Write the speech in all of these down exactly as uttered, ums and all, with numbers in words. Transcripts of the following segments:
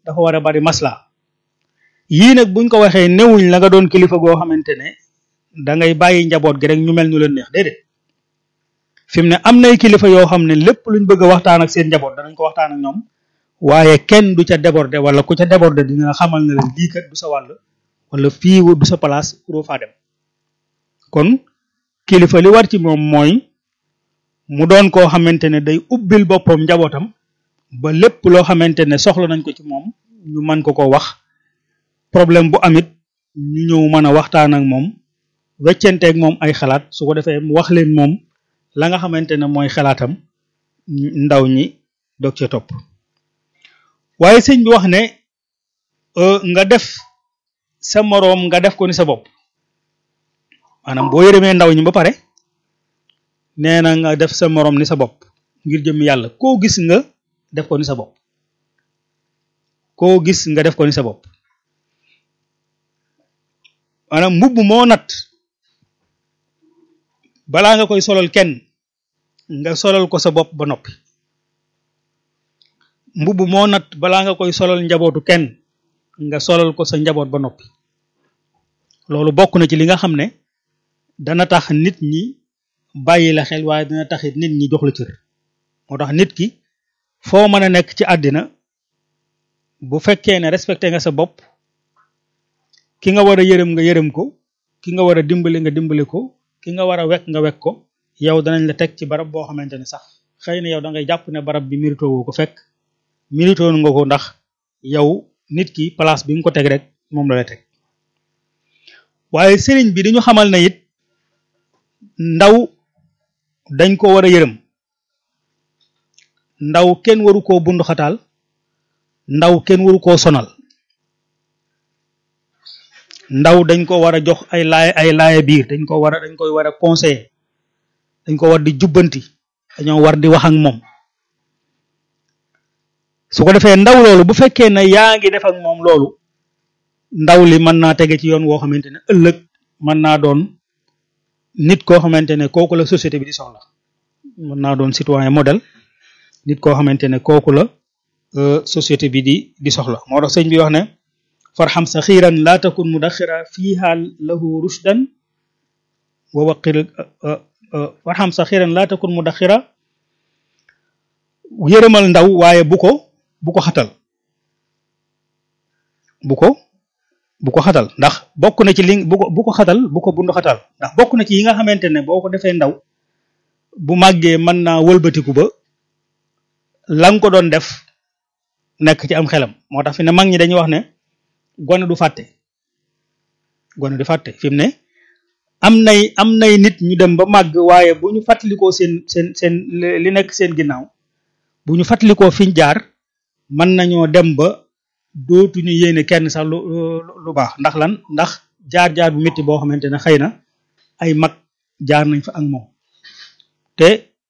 dafa war a bari masla yii nag buñ ko waxee newuñ la nga doon kilifa goo xamante ne da ngay bàyyi njaboot gi rek ñu mel nu leen neex déedéet fi mu ne am nay kilifa yoo xam ne lépp luñ bëgg a waxtaan ak seen njaboot danañ ko waxtaan ak ñoom waaye kenn du ca déborder wala ku ca déborder dina xamal ne leen lii kat du sa wàll wala fii du sa place pour faa dem kon kilifa li war ci moom mooy mu doon koo xamante ne day ubbil boppam njabootam ba lépp loo xamante ne soxla nañ ko ci moom ñu mën ko ko wax problème bu amit ñu ñëw mën a waxtaan ak moom weccenteeg moom ay xalaat su ko defee mu wax leen moom la nga xamante ne mooy xalaatam ndaw ñi dog ca topp waaye sëñ bi wax ne nga def sa moroom nga def ko ni sa bopp maanaam boo yërëmee ndaw ñi ba pare nee na nga def sa moroom ni sa bopp ngir jëm yàlla koo gis nga def ko ni sa bopp koo gis nga def ko ni sa bopp maanaam mbubb moo nat balaa nga koy solal kenn nga solal ko sa bopp ba noppi mbubb moo nat balaa nga koy solal njabootu kenn nga solal ko sa njaboot ba noppi loolu bokk na ci li nga xam ne dana tax nit ñi bàyyi la xel waaye dana taxit nit ñi jox la cër moo tax nit ki foo mën a nekk ci àddina bu fekkee ne respecté nga sa bopp ki nga war a yërëm nga yërëm ko ki nga war a dimbali nga dimbali ko ki nga war a wekk nga wekk ko yow danañ la teg ci barab boo xamante ne sax xëy na yow da ngay jàpp ne barab bi mérito woo ko fekk mérito nga ko ndax yow nit ki place bi nga ko teg rek moom la la teg waaye sëriñ bi dañu xamal na it ndaw dañ ko war a yërëm ndaw kenn waru koo bundu xataal ndaw kenn waru koo sonal ndaw dañ ko war a jox ay laay ay laaya biir dañ ko war a dañ koy war a conseiller dañ ko war di jubbanti dañoo war di wax ak moom su ko defee ndaw loolu bu fekkee ne yaa ngi def ak moom loolu ndaw li mën naa tege ci yoon woo xamante ne ëllëg mën naa doon nit koo xamante ne kooku la société bi di soxla mën naa doon citoyen modèle nit koo xamante ne kooku la société bi di di soxla moo tax sëñ bi wax ne farxam saxiran laa takun mudaxira fiiha lahu rushdan wa waqir farxam saxiran laa takun mudaxira yërëmal ndaw waaye bu ko bu ko xatal bu ko bu ko xatal ndax bokk na ci li bu ko bu ko xatal bu ko bundu xatal ndax bokk na ci yi nga xamante ne boo ko defee ndaw bu màggee mën naa wëlbatiku ba la nga ko doon def nekk ci am xelam moo tax fi ne mag ñi dañuy wax ne gone du fàtte gone du fàtte fi mu ne am nay am nay nit ñu dem ba màgg waaye bu ñu fàttalikoo seen seen seen li nekk seen ginnaaw bu ñu fàttalikoo fiñ jaar mën nañoo dem ba dootuñu yéene kenn sax lu lu baax ndax lan ndax jaar-jaar bu métti boo xamante ne xëy na ay mag jaar nañ fa ak moom te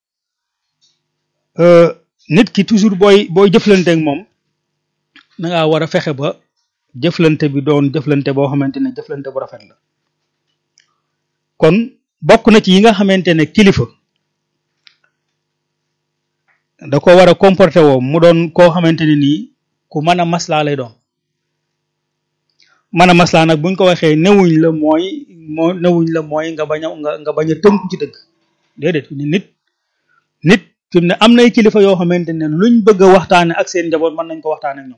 nit ki toujours booy booy jëflante ak moom da ngaa war a fexe ba jëflante bi doon jëflante boo xamante ne jëflante bu rafet la kon bokk na ci yi nga xamante ne kilifa da ko war a comporté woo mu doon koo xamante ne nii ku mën a maslaa lay doon mën a maslaa nag buñ ko waxee newuñ la mooy moo newuñ la mooy nga bañ a nga nga bañ a tënku ci dëgg déedéet ni nit nit fi mu ne am nay kilifa yoo xamante ne luñ bëgg a waxtaane ak seen njaboot mën nañ ko waxtaane ak ñoom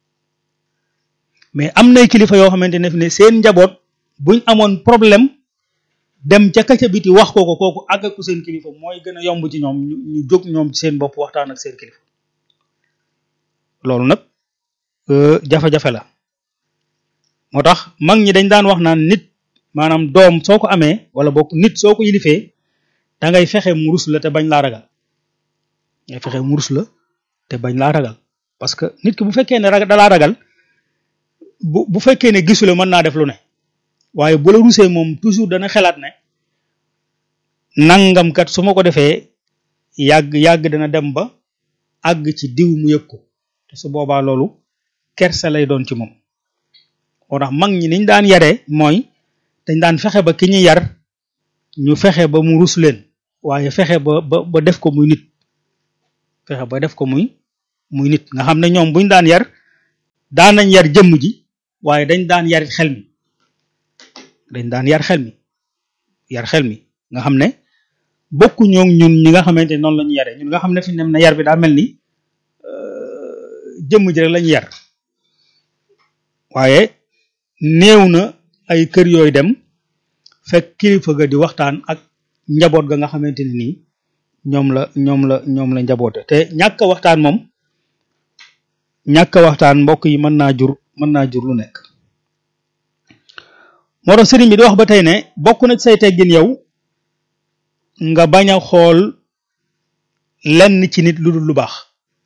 mais am nay kilifa yoo xamante ne fi ne seen njaboot buñ amoon problème dem ca kaca biti wax ko ko kooku àggaku seen kilifa mooy gën a yomb ci ñoom ñu ñu jóg ñoom ci seen bopp waxtaan ak seen kilifa loolu nag jafe-jafe la moo tax mag ñi dañ daan wax naan nit maanaam doom soo ko amee wala bokk nit soo ko yilifee da ngay fexe mu rus la te bañ laa ragal ngay fexe mu rus la te bañ laa ragal parce que nit ki bu fekkee ne ragal dalaa ragal bu bu fekkee ne gisu la mën naa def lu ne waaye bu la rusee moom toujours dana xelaat ne nangam kat su ma ko defee yàgg yàgg dana dem ba àgg ci diw mu yëg ko te su boobaa loolu kersa lay doon ci moom moo tax mag ñi niñ daan yaree mooy dañ daan fexe ba ki ñu yar ñu fexe ba mu rus leen waaye fexe ba ba ba def ko muy nit fexe ba def ko muy muy nit nga xam ne ñoom buñ daan yar daan nañ yar jëmm ji waaye dañ daan yarit xel mi dañ daan yar xel mi yar xel mi nga xam ne bokku ñoo ñun ñi nga xamante noonu la ñu yare ñun nga xam ne fi nem na yar bi daa mel ni jëmm ji rek lañu yar waaye néew na ay kër yooyu dem fekk kilifa ga di waxtaan ak njaboot ga nga xamante ne nii ñoom la ñoom la ñoom la njaboote te ñàkk a waxtaan moom ñàkk a waxtaan mbokk yi mën naa jur mën naa jur lu nekk moo tax sëriñ bi di wax ba tey ne bokk na ci say teggin yow nga bañ a xool lenn ci nit lu dul lu baax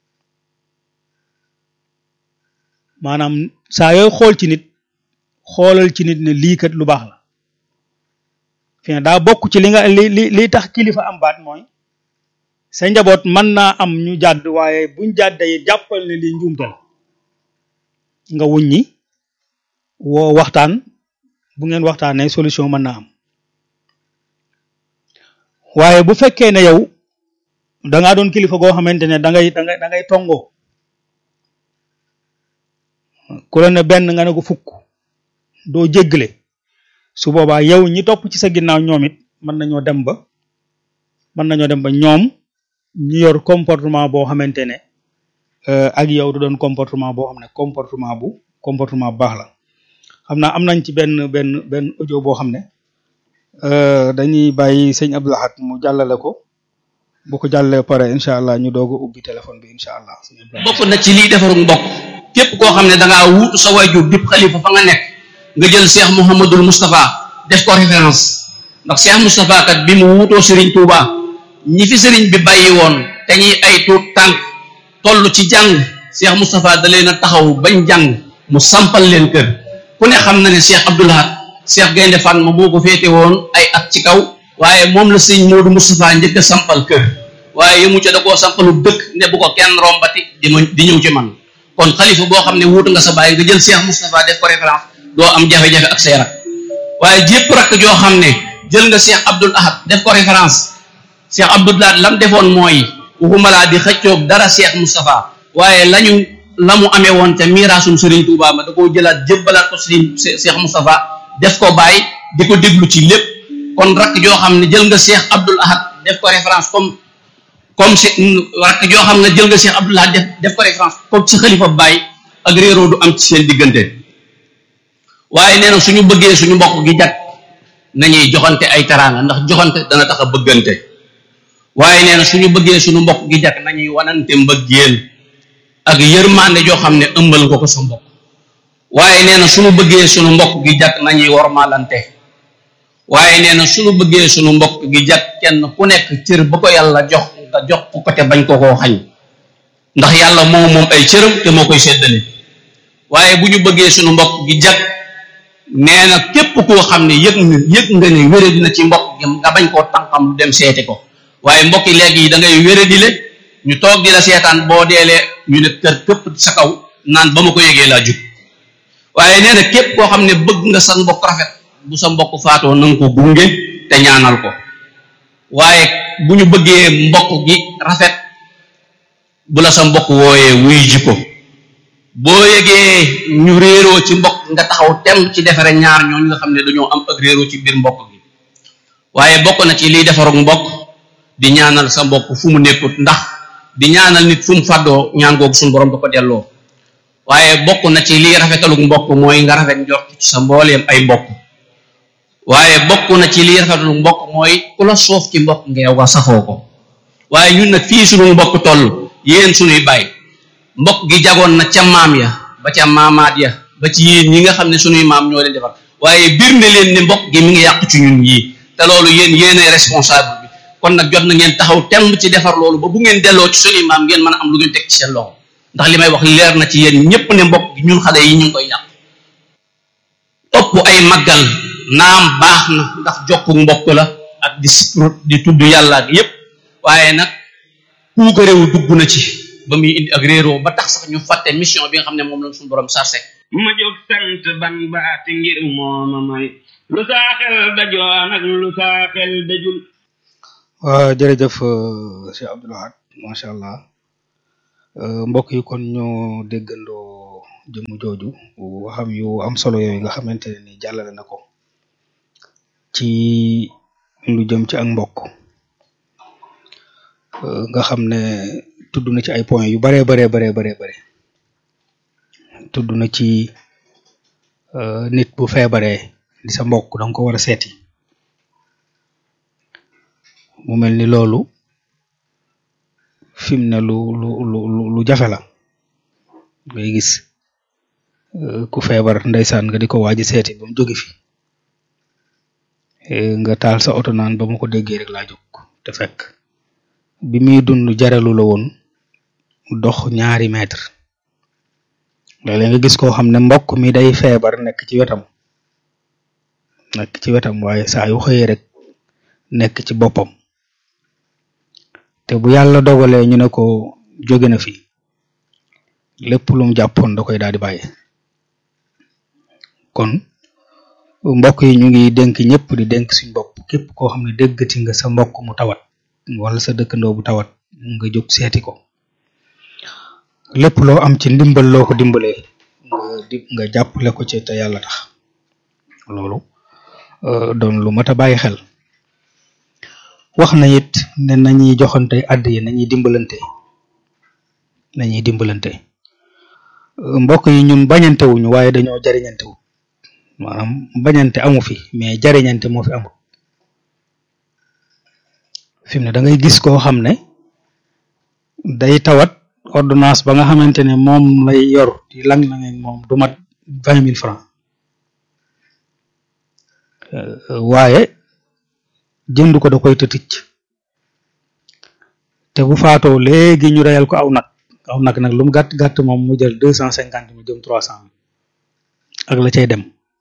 maanaam saa yooy xool ci nit xoolal ci nit ne lii kat lu baax la fi ne daa bokk ci li nga li li li tax kilifa am baat mooy sa njaboot mën naa am ñu jàdd waaye buñ jàddee jàppal ne lii njuumte la nga wuññi woo waxtaan bu ngeen waxtaanee solution mën naa am waaye bu fekkee ne yow da ngaa doon kilifa goo xamante ne da ngay da ngay da ngay tongoo ku la ne benn nga ne ko fukk doo jéggale su boobaa yow ñi topp ci sa ginnaaw ñoom it mën nañoo dem ba mën nañoo dem ba ñoom ñu yor comportement boo xamante ne ak yow du doon comportement boo xam ne comportement bu comportement bu baax la xam naa am nañ ci benn benn benn audio boo xam ne dañuy bàyyi sëñ Abdou Lahad mu jàllale ko bu ko jàllee pare incha allah ñu doog a ubbi téléphone bi incha allah. bokk na ci liy defaru mbokk képp koo xam ne da ngaa wuutu sa waajur dib xalifa fa nga nekk nga jël Cheikh Mouhamadul Moustapha def ko référence ndax Cheikh Moustapha kat bi mu wuutoo Serigne Touba ñi fi Serigne bi bàyyi woon te ñuy ay tuut tànk toll ci jàng Cheikh Moustapha da leen a taxaw bañ jàng mu sampal leen kër ku ne xam na ne Cheikh Abdou Lahad Cheikh Gaynde Fatma moo ko féete woon ay at ci kaw waaye moom la sëñ Modou Moustapha njëkk a sampal kër waaye yëmu ca da koo sampalu dëkk ne bu ko kenn rombati di ma di ñëw ci man kon xalifa boo xam ne wuutu nga sa bàyyi nga jël Cheikh Moustapha def ko référence doo am jafe-jafe ak say rak waaye jépp rakk joo xam ne jël nga Cheikh Abdou Lahad def ko référence Cheikh Abdou Lahad lam defoon mooy waxuma laa di xëccoog dara Cheikh Moustapha waaye lañu la mu amee woon te miiraasum Serigne Touba ma da koo jëlaat jébbalaat ko Serigne Cheikh Moustapha def ko bàyyi di ko déglu ci lépp kon rakk joo xam ne jël nga Cheikh Abdou Lahad def ko référence comme comme si rakk joo xam ne jël nga Cheikh Abdou Lahad def def ko référence comme ci xalifa bàyyi ak réeroo du am ci seen diggante waaye nee na suñu bëggee suñu mbokk gi jag nañuy joxante ay teraanga ndax joxante dana tax a bëggante waaye nee na suñu bëggee suñu mbokk gi jag nañuy wanante mbëggeel ak yërmande joo xam ne ëmbal nga ko sa mbokk waaye nee na suñu bëggee suñu mbokk gi jag nañuy wormaalante waaye nee na suñu bëggee suñu mbokk gi jag kenn ku nekk cër ba ko yàlla jox nga jox ko ko te bañ ko koo xañ ndax yàlla moo moom ay cëram te moo koy séddale waaye bu ñu bëggee suñu mbokk gi jag nee na képp koo xam ne yëg nga yëg nga ne wéré dina ci mbokk gi nga bañ koo tànqam lu dem seeti ko waaye mbokki léegi yi da ngay wéré di le ñu toog di la seetaan boo deelee ñu ne kër këpp sa kaw naan ba ma ko yëgee laa jug waaye nee na képp koo xam ne bëgg nga sa mbokk rafet bu sa mbokk faatoo na nga ko gunge te ñaanal ko waaye bu ñu bëggee mbokk gi rafet bu la sa mbokk wooyee wuy ji ko boo yëgee ñu réeroo ci mbokk nga taxaw tem ci defare ñaar ñooñu nga xam ne dañoo am ak réeroo ci biir mbokk gi waaye bokk na ci liy defarug mbokk di ñaanal sa mbokk fu mu nekkut ndax di ñaanal nit fu mu fàddoo ñaan googu suñu borom da ko delloo waaye bokk na ci liy rafetalug mbokk mooy nga rafet njort ci sa mbooleem ay mbokk waaye bokk na ci liy rafetalug mbokk mooy ku la soof ci mbokk ngeew nga safoo ko waaye ñun nag fii suñu mbokk toll yéen suñuy bàyyi mbokk gi jagoon na ca maam ya ba ca maamaat ya ba ci yéen ñi nga xam ne suñuy maam ñoo leen defar waaye biir ne leen ne mbokk gi mi ngi yàq ci ñun yii te loolu yéen yéenay responsable bi kon nag jot na ngeen taxaw temb ci defar loolu ba bu ngeen delloo ci suñuy maam ngeen mën a am lu ngeen teg ci seen loxo ndax li may wax leer na ci yéen ñépp ne mbokk gi ñun xale yi ñu ngi koy yàq topp ay màggal naam baax na ndax jokku mbokk la ak di sikru di tudd yàlla ak yépp waaye nag puuka réew dugg na ci ba muy indi ak réeroo ba tax sax ñu fàtte mission bi nga xam ne moom lañ suñu borom sarse ma jóg sant ban baati ngir mooma may lu saa xel dajoon ak lu saa xel dajul waaw jërëjëf Cheikh Abdou Lahad macha allah mbokk yi kon ñoo déggandoo jëmm jooju waxam yu am solo yooyu nga xamante ne ni jàllale na ko ci lu jëm ci ak mbokk nga xam ne tudd na ci ay points yu baree baree baree baree bare tudd na ci nit bu feebaree di sa mbokk danga ko war a seeti mu mel ni loolu fi mu ne lu lu lu lu jafe la ngay gis ku feebar ndeysaan nga di ko waaji seeti ba mu jóge fi nga taal sa oto naan ba ma ko déggee rek laa jóg te fekk bi muy dund jaralu la woon dox ñaari mètre léeg-léeg nga gis koo xam ne mbokk mi day feebar nekk ci wetam nekk ci wetam waaye saa yu xëyee rek nekk ci boppam te bu yàlla dogalee ñu ne ko jóge na fi lépp lu mu jàppoon da koy daal di bàyyi kon mbokk yi ñu ngi dénk ñëpp di dénk suñ bopp képp koo xam ne déggati nga sa mbokk mu tawat wala sa dëkkandoo bu tawat nga jóg seeti ko lépp loo am ci ndimbal loo ko dimbalee nga di nga jàppale ko ci te yàlla tax loolu doon lu mat a bàyyi xel wax na it ne nañuy joxante àdd yi nañuy dimbalante nañuy dimbalante mbokk yi ñun bañante wuñu waaye dañoo jariñante wu maanaam bañante amu fi mais jariñante moo fi amul fi mu ne da ngay gis koo xam ne day tawat ordonnance ba nga xamante ne moom lay yor di lang la ngeen moom du mat vingt mille francs waaye jënd ko da koy tëticc te bu faatoo léegi ñu reyal ko aw nag aw nag nag lu mu gàtt gàtt moom mu jël deux cent cinquante mu jëm trois cent ak la cay dem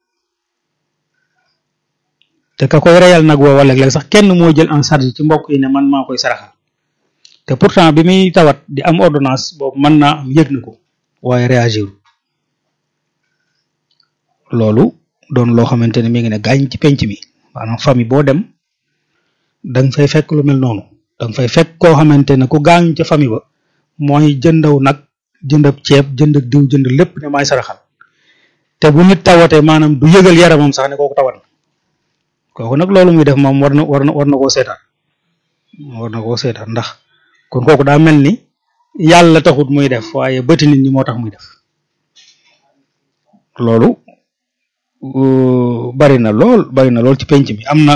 te ka koy reyal nag woo wala léeg sax kenn moo jël en charge ci mbokk yi ne man maa koy saraxal te pourtant bi muy tawat di am ordonnance boobu mën naa am yëg na ko waaye réagir loolu doon loo xamante ne mi ngi ne gaañ ci penc mi maanaam famille boo dem danga fay fekk lu mel noonu danga fay fekk koo xamante ne ku gaañ ca famille ba mooy jëndaw nag jëndab ceeb jënd diw jënd lépp ne maay saraxal te bu nit tawatee maanaam du yëgal yaramam sax ne kooku tawat na kooku nag loolu muy def moom war na war na war na koo seetaan war na koo seetaan ndax kon kooku daa mel ni yàlla taxut muy def waaye bëti nit ñi moo tax muy def loolu bari na lool bari na lool ci penc mi am na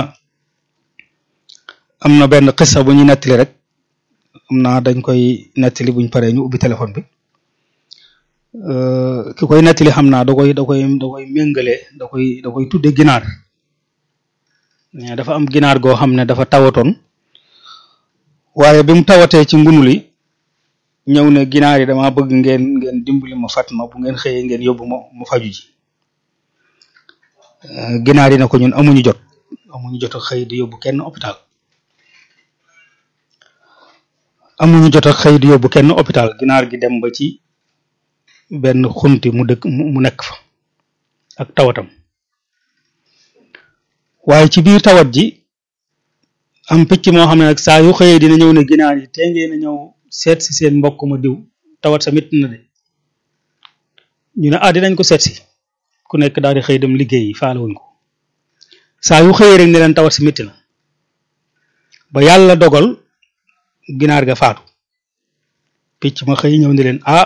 am na benn xissa bu ñuy nettali rek am naa dañ koy nettali buñ paree ñu ubbi téléphone bi ki koy nettali xam naa da koy da koy da koy méngale da koy da koy tudde ginaar mais dafa am ginaar goo xam ne dafa tawatoon waaye bi mu tawatee ci ngunu li ñëw ne ginaar yi dama bëgg ngeen ngeen dimbali ma fat ma bu ngeen xëyee ngeen yóbbu ma mu faju ji ginaar yi na ko ñun amuñu jot amuñu jot a xëy di yóbbu kenn hôpital amuñu jot a xëy di yóbbu kenn hôpital ginaar gi dem ba ci benn xunti mu dëkk mu nekk fa ak tawatam waaye ci biir tawat ji am picc moo xam ne nag saa yu xëyee dina ñëw ne ginaar yi te ngeen a ñëw seet si seen mbokk ma diw tawat sa mit na de ñu ne ah dinañ ko seet si ku nekk daal di xëy dem liggéey yi faale wuñ ko saa yu xëyee rek ne leen tawat si mitti na ba yàlla dogal ginaar ga faatu picc ma xëy ñëw ne leen ah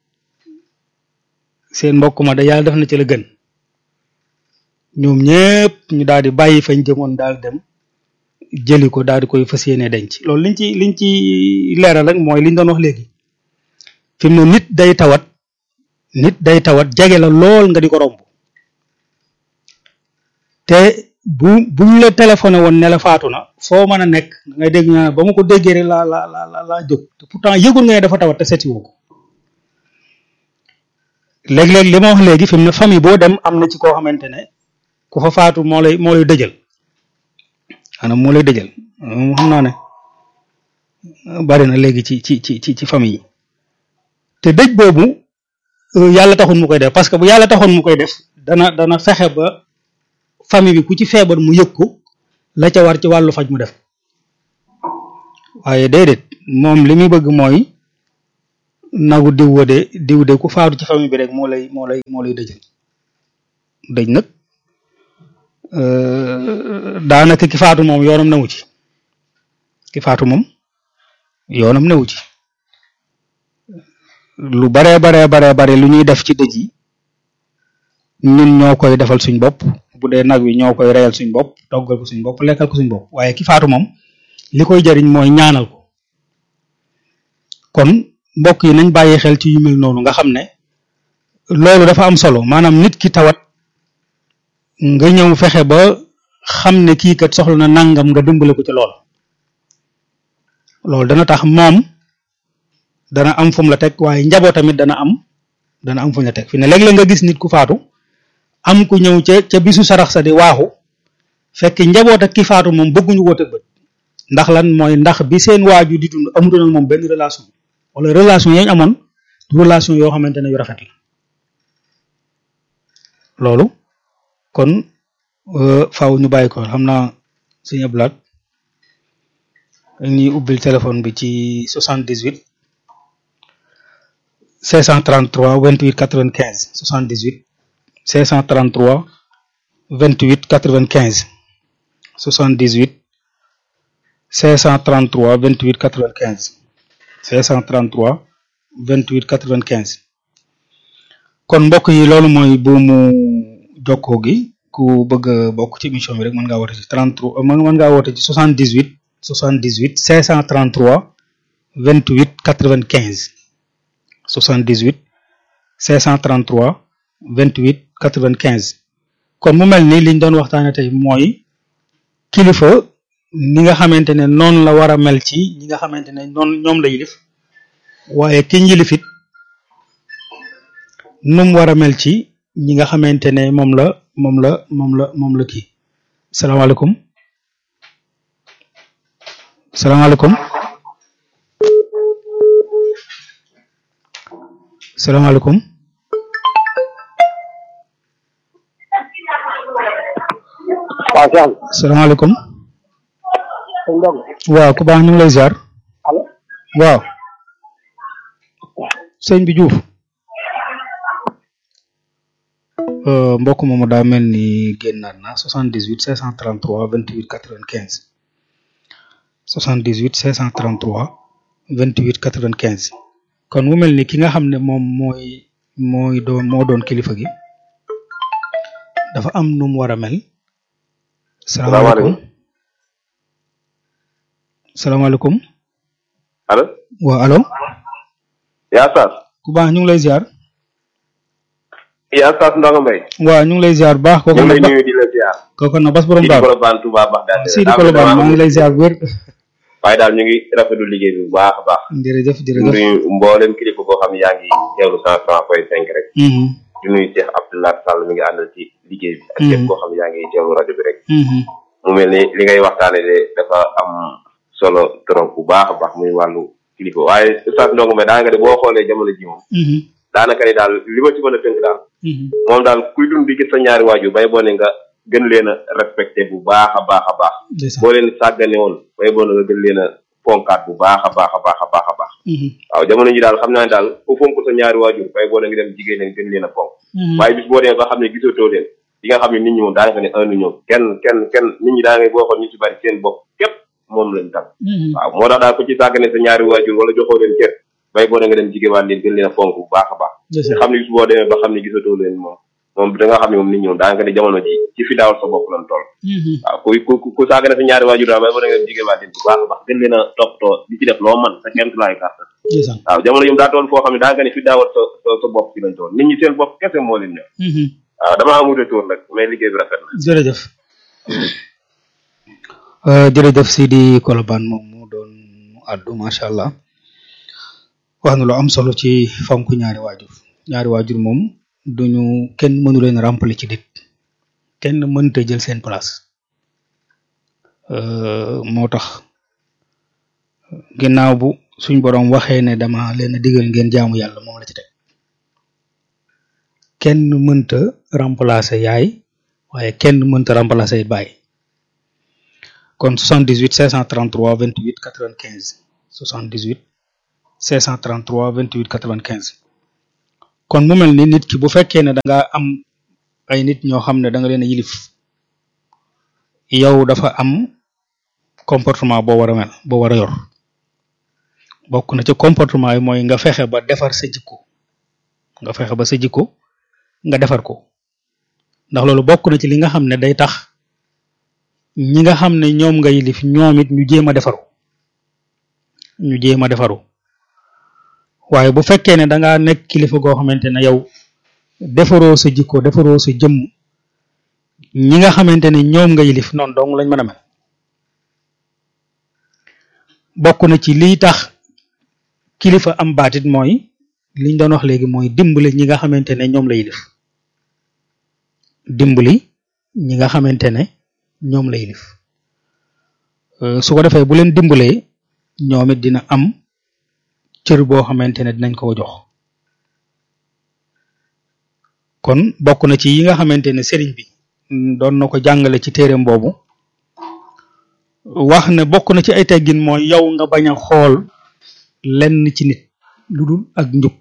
seen mbokk ma da yàlla def na ci la gën ñoom ñëpp ñu daal di bàyyi fañ jëmoon daal dem jëli ko daal di koy fas yéene denc loolu liñ ci liñ ci leeral rek mooy liñ doon wax léegi fi mu ne nit day tawat nit day tawat jege la lool nga di ko romb te bu buñ la téléphoné woon ne la faatu na foo mën a nekk da ngay dégg ba ma ko déggee rek la la la la jóg te pourtant yëgul nga ne dafa tawat te seeti woo ko léeg-léeg li ma wax léegi fi mu ne famille boo dem am na ci koo xamante ne ku fa faatu moo lay moo lay dëjal maanaam moo lay dëjal moom xam naa ne bari na léegi ci ci ci ci famille yi te dëj boobu yàlla taxoon mu koy def parce que bu yàlla taxoon mu koy def dana dana fexe ba famille bi ku ci feebar mu yëg ko la ca war ci wàllu faj mu def waaye déedéet moom li muy bëgg mooy nagu diw wa de diw de ku faatu ci famille bi rek moo lay moo lay moo lay dëjël dëj nag daanaka ki faatu moom yoonam newu ci ki faatu moom yoonam newu ci lu baree baree baree bare lu ñuy def ci dëj yi ñun ñoo koy defal suñ bopp bu dee nag wi ñoo koy reyal suñ bopp toggal ko suñ bopp lekkal ko suñ bopp waaye ki faatu moom li koy jariñ mooy ñaanal ko kon mbokk yi nañ bàyyi xel ci yu mel noonu nga xam ne loolu dafa am solo maanaam nit ki tawat nga ñëw fexe ba xam ne kii kat soxla na nangam nga dimbale ko ci lool loolu dana tax moom dana am fu mu la teg waaye njaboot tamit dana am dana am fu mu la teg fi ne léeg-léeg nga gis nit ku faatu am ku ñëw ca ca bisu sarax sa di waaxu fekk njaboot ak ki faatu moom bëgguñu ko tëg bët ndax lan mooy ndax bi seen waaju di dund amutoon ak moom benn relation wala relation yañ amoon relation yoo xamante ne yu rafet la loolu kon faaw ñu bàyyi ko xam naa suñu ablaat ñuy ubbil téléphone bi ci soixante-dix-huit cinq cent trente-trois vingt-huit quatre-vingt-quinze soixante-dix-huit cinq cent trente-trois vingt-huit quatre-vingt-quinze soixante-dix-huit cinq cent trente-trois vingt-huit quatre-vingt-quinze cinq cent trente-trois vingt-huit quatre-vingt-quinze kon mbokk yi loolu mooy buumu jokkoo gi ku bëgg a bokk ci émission bi rek mën ngaa woote ci trente-trois mën ngaa woote ci soixante-dix-huit soixante-dix-huit cinq cent trente-trois vingt-huit quatre-vingt-quinze soixante-dix-huit cinq cent trente-trois vingt-huit quatre-vingt-quinze kon mu mel ni liñ doon waxtaane tey mooy kilifa ni nga xamante ne noonu la war a mel ci ñi nga xamante ne noonu ñoom la yilif waaye ki yilifit nu mu war a mel ci ñi nga xamante ne moom la moom la moom la moom la kii salaamaaleykum salaamaaleykum salaamaaleykum waaw Cheikh. salaamaaleykum. sëñ Ndong. waaw ku baax ñu ngi lay ziar. allo. waaw. sëñ bi Diouf. mbokk moomu daa mel ni génnaat na soixante-dix-huit cinq cent trente-trois vingt-huit quatre-vingt-quinze soixante-dix-huit cinq cent trente-trois vingt-huit quatre-vingt-quinze kon mu mel ni ki nga xam ne moom mooy mooy doon moo doon kilifa gi dafa am nu mu war a mel. salaamaaleykum salaamaaleykum. allo. waaw allo. yaa Saas. ku baax ñu ngi lay ziar. yaa Saas Ndongo Mbaye. waaw ñu ngi lay ziar baax. kooku ñu ngi nag lay nuyu di la ziar. kooku nag bas borom daal Sidi Kolobane Touba Bagdad. Sidi Kolobane maa ngi lay ziar bu wér. waaye daal ñu ngi rafetlu liggéey bi bu baax a baax. jërëjëf jërëjëf. nuyu mboolem kilifa boo xam ne yaa ngi teewlu cent trois point cinq rek. di nuyu Cheikh Abdoulaye Sall mi ngi àndal ci liggéey bi. ak képp koo xam ne yaa ngi teewlu rajo bi rek. mu mel ni li ngay waxtaane de dafa am solo trop bu baax a baax muy wàllu kilifa waaye Oustaz Ndongo Mbaye daanaka de boo xoolee jamono ji moom. daanaka ni daal li ma ci mën a tënk daal. moom daal kuy dund di gis sa ñaari waajur bay boo ne nga gën leen a respecté bu baax a baax a baax. boo leen sàggane woon bay boo ne nga gën leen a fonkaat bu baax a baax a baax a baax a baax. waaw jamono ji daal xam naa ne daal ku fonk sa ñaari waajur bay boo ne nga dem jigéen leen gën leen a fonk. waaye bis boo dee nga xam ne gisatoo leen di nga xam ne nit ñi moom daanaka ne un ñoom kenn kenn kenn nit ñi daanaka boo xool ñu ci bari seen bopp képp moom lañ tam. waaw moo tax daal ku ci sàggane sa ñaari waajur wala joxoo leen cër bay boo ne nga dem jigéen waat leen gën leen a fonk bu baax a baax. nga xam ne bis boo demee ba xam ne gisatoo leen moom moom da nga xam ne moom nit ñi moom daanaka ne jamono ji ci fi daawal sa bopp lan toll. waaw ku ku ku saagane sa ñaari waajur daal bay boo ne nga dem jigéen waat leen bu baax a baax gën leen a toppatoo di ci def loo man sa kent laay kàttan. waaw jamono yi daa toll foo xam ne daanaka ne fi daawal sa sa sa bopp ci lañ toll nit ñi seen bopp kese moo leen ñor. waaw damaa amute tour nag mais liggéey bi rafet na. jërëjëf jërëjëf Sidi Kolobane moom mu doon addu macha allah wax na lu am solo ci fonk ñaari waajur ñaari waajur moom duñu kenn mënu leen remplir ci nit kenn mënta jël seen place moo tax ginnaaw bu suñ boroom waxee ne dama leen a digal ngeen jaamu yàlla moom la ci teg kenn mënta remplacer yaay waaye kenn mënta remplacer baay kon soixante-dix-huit cinq cent trente-trois vingt-huit quatre-vingt-quinze soixante-dix-huit cinq cent trente-trois vingt-huit quatre-vingt-quinze kon mu mel ni nit ki bu fekkee ne da nga am ay nit ñoo xam ne da nga leen a yilif yow dafa am comportement boo war a mel boo war a yor bokk na ci comportement yi mooy nga fexe ba defar sa jikko nga fexe ba sa jikko nga defar ko ndax loolu bokk na ci li nga xam ne day tax ñi nga xam ne ñoom nga yilif ñoom it ñu jéem a defaru ñu jéem a defaru waaye bu fekkee ne da ngaa nekk kilifa goo xamante ne yow defaroo sa jikko defaroo sa jëmm ñi nga xamante ne ñoom nga yilif noonu dong lañ mën a mel bokk na ci liy tax kilifa am baatit mooy liñ doon wax léegi mooy dimbali ñi nga xamante ne ñoom la yilif dimbali ñi nga xamante ne ñoom la yilif su ko defee bu leen dimbalee ñoom it dina am cër boo xamante ne dinañ ko jox kon bokk na ci yi nga xamante ne sëriñ bi doon na ko jàngale ci téereem boobu wax ne bokk na ci ay teggin mooy yow nga bañ a xool lenn ci nit lu dul ak njub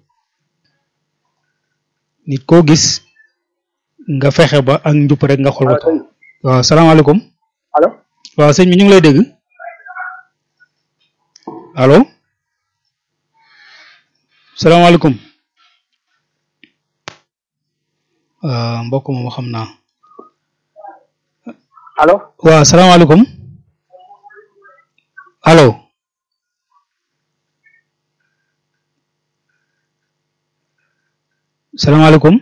nit koo gis nga fexe ba ak njub rek nga xool ko waaw salaamaaleykum allo waaw sëñ bi ñu ngi lay dégg allo salaamaaleykum mbokk moom xam naa allo waaw salaamaaleykum allo salaamaaleykum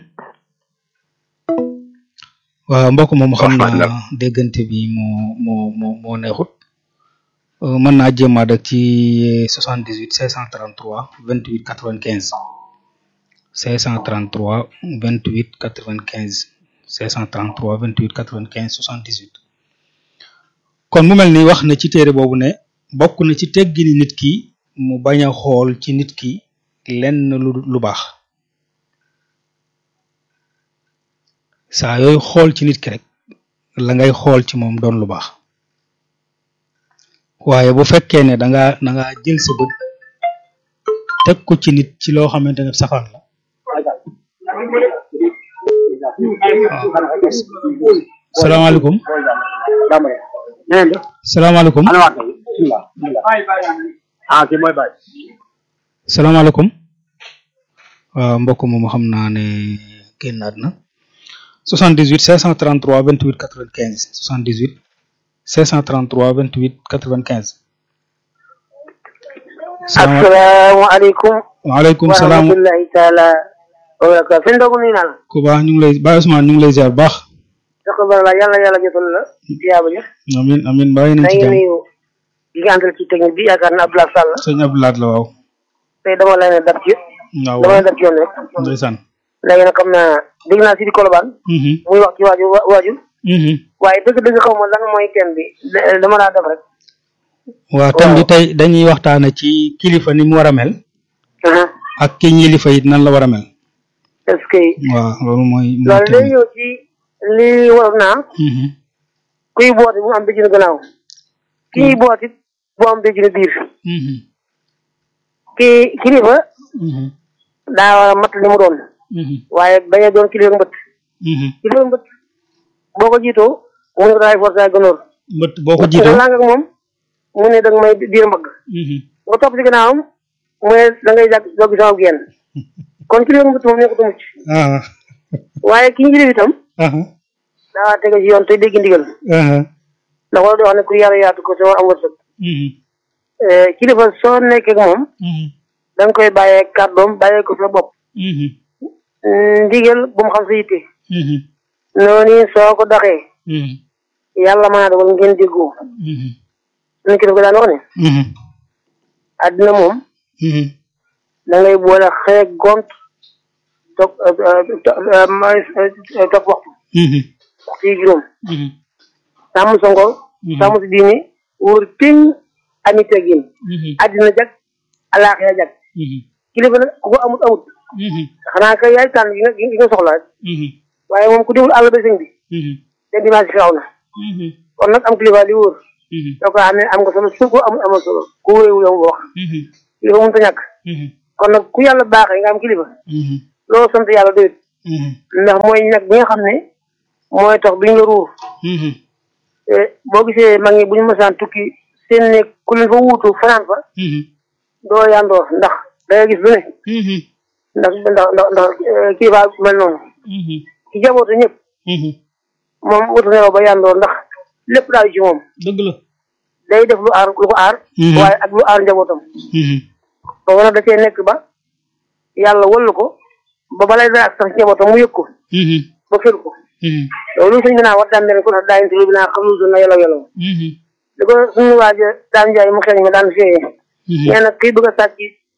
waaw mbokk moom xam naa déggante bi moo moo moo moo neexut mën naa jéemaat ak ci soixante-dix-huit cinq cent trente-trois vingt-huit quatre-vingt-quinze cinq cent trente-trois vingt-huit quatre-vingt-quinze cinq cent trente-trois vingt-huit quatre-vingt-quinze soixante-dix-huit kon mu mel ni wax na ci téere boobu ne bokk na ci teggini nit ki mu bañ a xool ci nit ki lenn lu lu baax saa yooyu xool ci nit ki rek la ngay xool ci moom doon lu baax waaye bu fekkee ne da nga da nga jël sa bët teg ko ci nit ci loo xamante ne safaan la salaamaaleykum salaamaaleykum salaamaaleykum waaw mbokk moom xam naa ne génnaat na soixante-dix-huit cinq cent trente-trois vingt-huit quatre-vingt-quinze soixante-dix-huit cinq cent trente-trois vingt-huit quatre-vingt-quinze asalaamaaleykum waaleykum salaam wa rahmatullahi taala wa barakaatu sëñ Ndogu nuyu naa la ku baax ñu ngi lay Baye Ousmane ñu ngi lay ziar bu baax dako bala yàlla yàlla jotal la tiyaaba ja amin amin bàyyi nañ ci jàmm nuyu di nga àndal ci technique bi yaakaar na Abdoulaye Sall sëñ Abdoulaye la waaw tey dama la ne dab ci waaw dama la dab ci yoon rek ndeysaan léegi nag xam naa dégg naa si di Kolobaan muy wax ci waaju waaju waaye dëgg-dëgg xaw ma lan mooy thème bi dama laa def rek waaw thème bi tey dañuy waxtaane ci kilifa ni mu war a mel ak ki ñilifa it nan la war a mel est-ce que waaw loolu mooy loolu day ñëw ci li war naa kuy boote bu am béjjinu gannaaw kii boot it bu am béjjinu biir kii kilifa daa war a mat li mu doon waaye bañ a doon kilifa mbët kilifa mbët boo ko jiitoo mu ne ko daay forcé ak gënoor mbët boo ko jiitoo nga ak moom mu ne danga may biir mbagg nga topp ci gannaawam mu ne da ngay jàpp doggi sama genn kon kilifa mbët moom nekkatu mucc waaye ki ñu jëlee itam daa war a tege ci yoon te dégg ndigal ndax wala di wax ne ku yàlla yaatu ko te war am wërsëg kilifa soo nekkee ak moom da nga koy bàyyee kàddoom bàyyee ko sa bopp ndigal bu mu xam sa yitte noonu soo ko doxee yàlla mën a dogal ngeen déggoo suñu kilifa ko daan wax ne àddina moom da ngay boole xëy gont toog toog waxtu waxtu yi juróom sàmm sa ngor sàmm si diini wóor piñ ami teggin àddina jag alaaxira jag kilifa nag ku ko amut amut xanaa kay yaay tànn yi nga yi nga soxla rek waaye moom ku demul àll ba sëñ bi te dimanche fi xaw na kon nag am kilifa li wóor soo ko amee am nga solo su ko amul amal solo ku wéewu yow wax kilifa mënut a ñàkk kon nag ku yàlla baaxee nga am kilifa loolu sant yàlla doyut ndax mooy ñag bi nga xam ne mooy tax duñ la ruur boo gisee mag ñi bu ñu mësaan tukki seen ne ku leen fa wuutu fanaan fa doo yandoor ndax dangay gis lu ne ndax ndax ndax ndax kilifa mel noonu ci jabootu ñëpp moom wutu ne ba yandoor ndax lépp daal ci moom dëgg la day def lu aar lu ko aar waaye ak lu aar njabootam boobu nag da cee nekk ba yàlla wallu ko ba balay dara ak sax njabootam mu yëg ko ba fër ko loolu sëñ bi naa war daan mel ko tax daañu tulu bi naa xam lu na yelaw yelaw li ko suñu waaja daan jaay mu xeeñ ma daan fiyee nee na kii bëgg a sàcc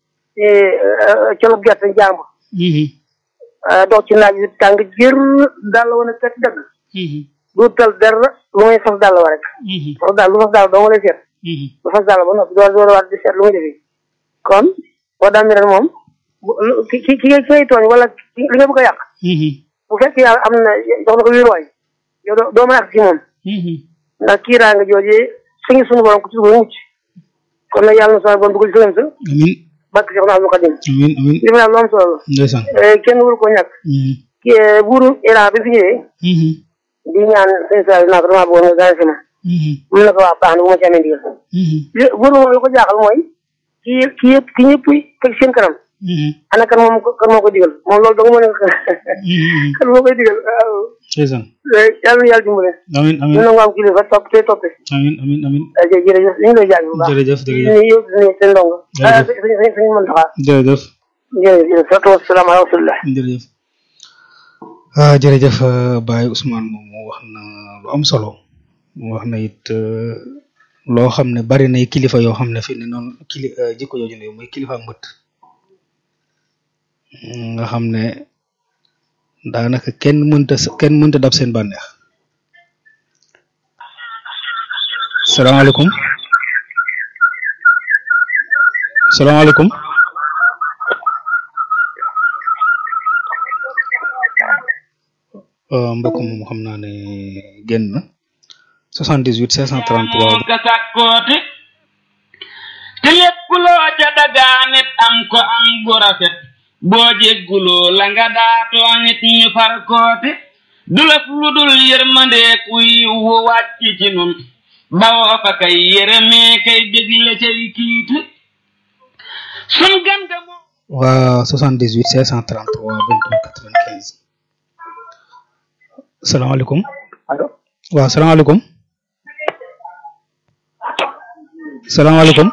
colub gerte jàmbur dox ci naaj bi tàng jër daal la woon a kat dagg du tal dara lu muy fas daal la wa rek fas daal lu fas daal doo nga lay seet lu fas daal ba noppi door door waat di seet lu muy defee kon boo daan mi ren moom ki ki ki ngay tooñ wala li nga bëgg a yàq bu fekkee yàlla am na jox na ko wéeruwaay yow doo doo mën a ak ci moom ndax kiiraa nga joojee suñu suñu borom ko ci suñu mucc kon nag yàlla na suñu borom dugal ci sëgam sa amiin barke Cheikh Abdou Khadim amiin amiin li fi daal lu am solo la kenn wuru ko ñàkk buuru Iran bi fi ñëwee di ñaan sëñ Sall naa ko damaa bëggoon nga gane si ma mun na ko wax baax na bu ma ci amee ndigal buuru moom li ko jaaxal mooy ki ki yëpp ki ñëpp teg seen kanam ana kan moom kan moo koy digal moom loolu dong moo ne kan moo koy digal waaw yàlla na yàlla dimbale amiin amiin ñu nangu am kilifa topp te toppe amiin amiin amiin jërëjëf ñu ngi lay jaaj bu baax jërëjëf jërëjëf ñu yow seen ndongo suñu mën taxaa jërëjëf jërëjëf salaatu wasalaam ala rasulillah jërëjëf ah jërëjëf Baye Ousmane moom mu wax na lu am solo mu wax na it loo xam ne bari nay kilifa yoo xam ne fi ne noonu kili jikko jooju ne mooy kilifa mbët nga xam ne daanaka kenn mënta kenn mënta dab seen bànneex salaamaaleykum salaamaaleykum mbokk moom xam naa ne génn na soixante-dix-huit cinq cent trente-trois ka sàkkooti te lépp loo ca dagaanit am ko am gu rafet boo jégguloo la nga daatoo nit ñu far kooti du laf lu dul yërmandeeku yiwu wàcc ci nun bawoo fa kay yërëmee kay bégle cay kiiti sun ganta moo waa soixante-dix-huit cinq cent trente-trois vingt-huit quatre-vingt-quinze salaamaaleykum allo waaw salaamaaleykum salaamaaleykum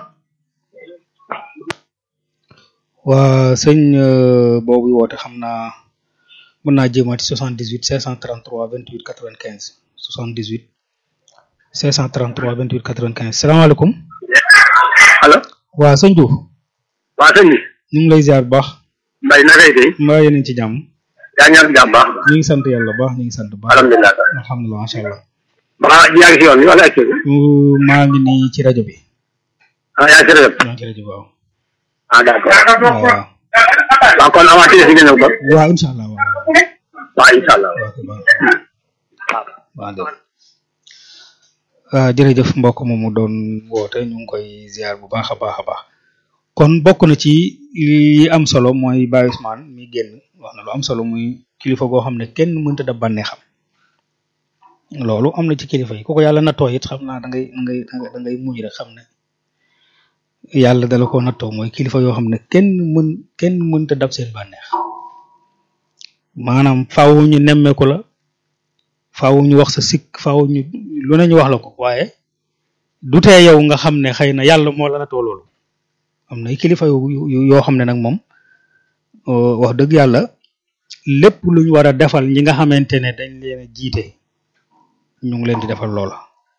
waa sëñ boobu woote xam naa mën naa jéemaati soixante-dix-huit cinq cent trente-trois vingt-huit quatre-vingt-quinze soixante-dix-huit cinq cent trente-trois vingt-huit quatre-vingt-quinze salaamaaleykum allo waa sëñ Diouf waa sëñ bi ñu ngi lay ziar bu baax mbay na kay tey mbaa yéen a ngi ci jàmm yaa ngi am jàmm baax ñu ngi sant yàlla baax ñu ngi sant baax alhamdulilah alhamdulilah macha allah maa yaa ngi si yoon bi wala ak maa ngi nii ci rajo bi ah yaa ngi si rajo bi maa ngi ci rajo bi waaw ah d'accord waaw waaw waaw kon avancé si nga ñëw kon waaw incha allah waaw waaw incha allah waaw waaw jërëjëf mbokk moomu doon woote ñu ngi koy ziar bu baax a baax a baax kon bokk na ci li am solo mooy Baye Ousmane mi génn wax na lu am solo muy kilifa goo xam ne kenn mënta dab bànnee xam loolu am na ci kilifa yi ku ko yàlla nattoo it xam naa da ngay da ngay da ngay muñ rek xam ne yàlla dala ko nattoo mooy kilifa yoo xam ne kenn mën kenn mënta dab seen bànneex maanaam faaw ñu nemmeeku la faaw ñu wax sa sikk faaw ñu lu ne ñu wax la ko waaye du tee yow nga xam ne xëy na yàlla moo la nattoo loolu am na kilifa yu yoo xam ne nag moom wax dëgg yàlla lépp luñ war a defal ñi nga xamante ne dañ leen a jiite ñu ngi leen di defal loola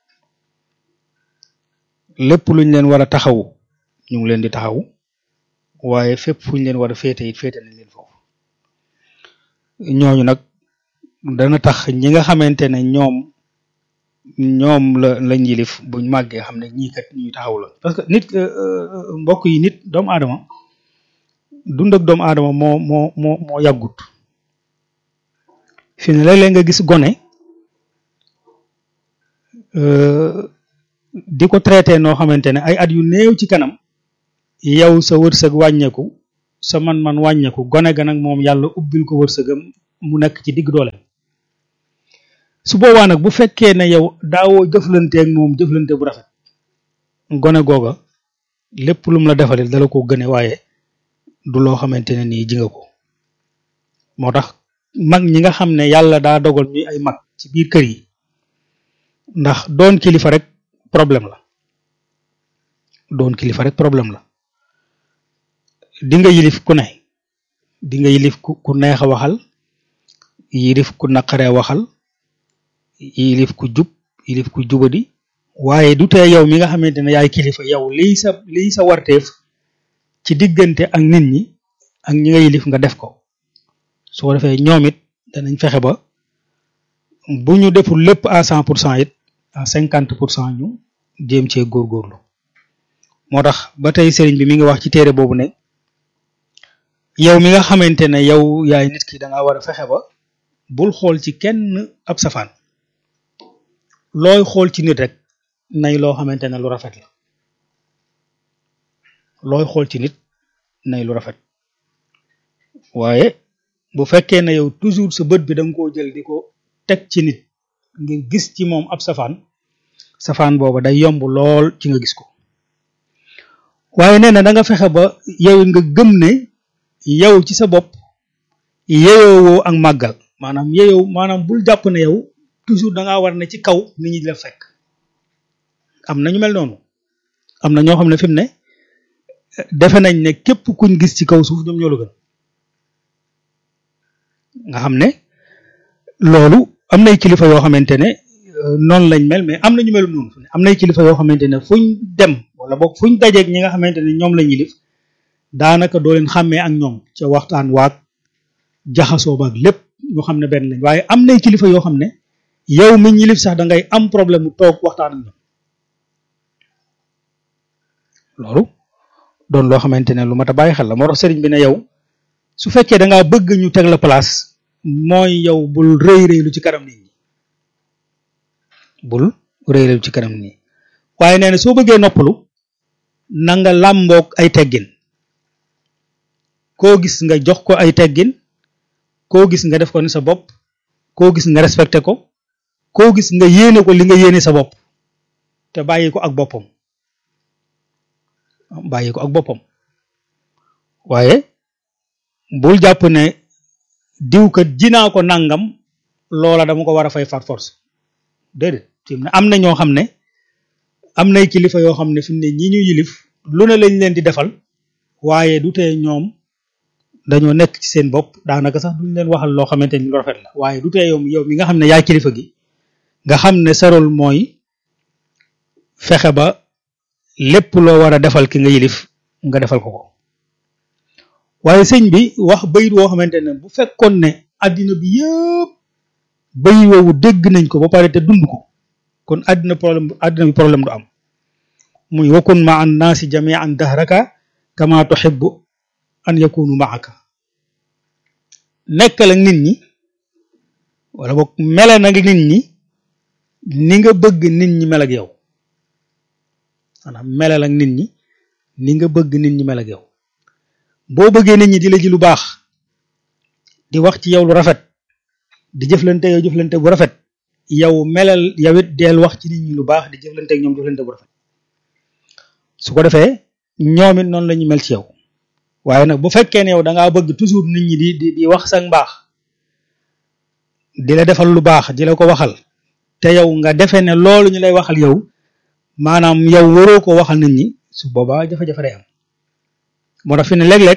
lépp luñ leen war a taxaw ñu ngi leen di taxaw waaye fépp fuñ leen war a féete it féete nañ leen foofu ñooñu nag dana tax ñi nga xamante ne ñoom ñoom la lañ yilif buñ màggee xam ne ñii kat ñuy taxaw la parce que nit mbokk yi nit doomu aadama dund ak doomu aadama moo moo moo moo yàggut fi ne léeg-léeg nga gis gone di ko traité noo xamante ne ay at yu néew ci kanam yow sa wërsëg wàññeeku sa man-man wàññeeku gone ga nag moom yàlla ubbil ko wërsëgam mu nekk ci digg doole su boobaa nag bu fekkee ne yow daawoo jëflanteeg moom jëflante bu rafet gone googa lépp lu mu la defalil dala ko gëne waaye du loo xamante ne nii ji nga ko moo tax mag ñi nga xam ne yàlla daa dogal ñuy ay mag ci biir kër yi ndax doon kilifa rek problème la doon kilifa rek problème la di nga yilif ku ne di nga yilif ku ku neex a waxal yilif ku naqaree waxal yilif ku jub yilif ku jubadi waaye du tee yow mi nga xamante ne yaay kilifa yow liy sa liy sa warteef ci diggante ak nit ñi ak ñi nga yilif nga def ko su ko defee ñoom it danañ fexe ba bu ñu deful lépp à cent pour cent it à cinquante pour cent ñu jéem cee góorgóorlu moo tax ba tey sëriñ bi mi ngi wax ci téere boobu ne yow mi nga xamante ne yow yaay nit ki da nga war a fexe ba bul xool ci kenn ab safaan looy xool ci nit rek nay loo xamante ne lu rafet la looy xool ci nit nay lu rafet waaye bu fekkee ne yow toujours sa bët bi da nga koo jël di ko teg ci nit ngir gis ci moom ab safaan safaan booba day yomb lool ci nga gis ko waaye nee na da nga fexe ba yow nga gëm ne yow ci sa bopp yeyoowoo ak màggal maanaam yeyow maanaam bul jàpp ne yow toujours da ngaa war ne ci kaw nit ñi di la fekk am na ñu mel noonu am na ñoo xam ne fi mu ne defe nañ ne képp kuñ gis ci kaw suuf ñoom ñoo la gën nga xam ne loolu am nay kilifa yoo xamante ne noonu lañ mel mais am na ñu melu noonu am nay kilifa yoo xamante ne fuñ dem wala boog fuñ dajeeg ñi nga xamante ne ñoom lañ yilif daanaka doo leen xàmmee ak ñoom ca waxtaan waag jaxasoo baag lépp ñu xam ne benn lañ waaye am nay kilifa yoo xam ne yow mi yilif sax da ngay am problème mu toog waxtaan ak ñoom loolu doon loo xamante ne lu mat a bàyyi xel la moo tax sëriñ bi ne yow su fekkee da ngaa bëgg ñu teg la place mooy yow bul rëy rëylu ci kanam nit ñi bul rëy rëylu ci kanam nit ñi waaye nee na soo bëggee noppalu na nga làmboog ay teggin koo gis nga jox ko ay teggin koo gis nga def ko ni sa bopp koo gis nga respecté ko koo gis nga yéene ko li nga yéene sa bopp te bàyyi ko ak boppam bàyyi ko ak boppam waaye bul jàpp ne diw kat jinaa ko nangam loola dama ko war a fay far force déedéet fi mu ne am na ñoo xam ne am nay kilifa yoo xam ne fi mu ne ñi ñu yilif lu ne lañ leen di defal waaye du tee ñoom dañoo nekk ci seen bopp daanaka sax duñ leen waxal loo xamante ni lu rafet la waaye du tee yow yow mi nga xam ne yaay kilifa gi nga xam ne sa rôle mooy fexe ba lépp loo war a defal ki nga yilif nga defal ko ko waaye sëñ bi wax bayit woo xamante ne bu fekkoon ne addina bi yëpp bayit woowu dégg nañ ko ba pare te dund ko kon addina problème addina bi problème du am muy wakun ma an naasi jamian dahraka kama tuhibbu an yakunu maaka nekkal ak nit ñi wala boog mele nag nit ñi ni nga bëgg nit ñi mel ak yow maanaam melal ak nit ñi ni nga bëgg nit ñi mel ak yow boo bëggee nit ñi di la ji lu baax di wax ci yow lu rafet di jëflante yow jëflante bu rafet yow melal yow it deel wax ci nit ñi lu baax di jëflante ak ñoom jëflante bu rafet su ko defee ñoom it noonu la ñu mel ci yow waaye nag bu fekkee ne yow da ngaa bëgg toujours nit ñi di di di wax sa mbaax di la defal lu baax di la ko waxal te yow nga defee ne loolu ñu lay waxal yow maanaam yow waroo ko waxal nit ñi su boobaa jafe-jafe day am moo tax fi ne léeg-léeg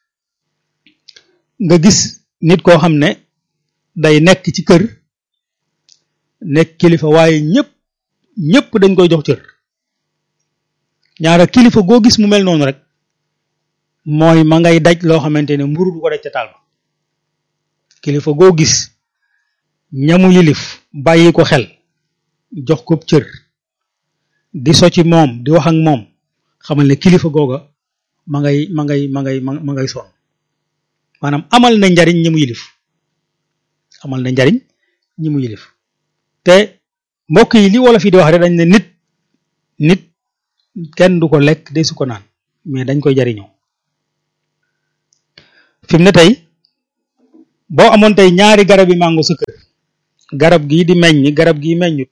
nga gis nit koo xam ne day nekk ci kër nekk kilifa waaye ñëpp ñëpp dañ koy jox cër ñaara kilifa goo gis mu mel noonu rek mooy ma ngay daj loo xamante ne mburu du ko daj ca taal ba kilifa goo gis ñamu yilif bàyyi ko xel jox ko cër di so ci moom di wax ak moom xamal ne kilifa googa ma ngay ma ngay ma ngay ma ngay sonn maanaam amal na njariñ ñi mu yilif amal na njariñ ñi mu yilif te mbokk yi li wolof yi di wax rek dañ ne nit nit kenn du ko lekk de su ko naan mais dañ koy jariñoo fi mu ne tey boo amoon tey ñaari garab yi mango sa kër garab gii di meññ garab gii meññut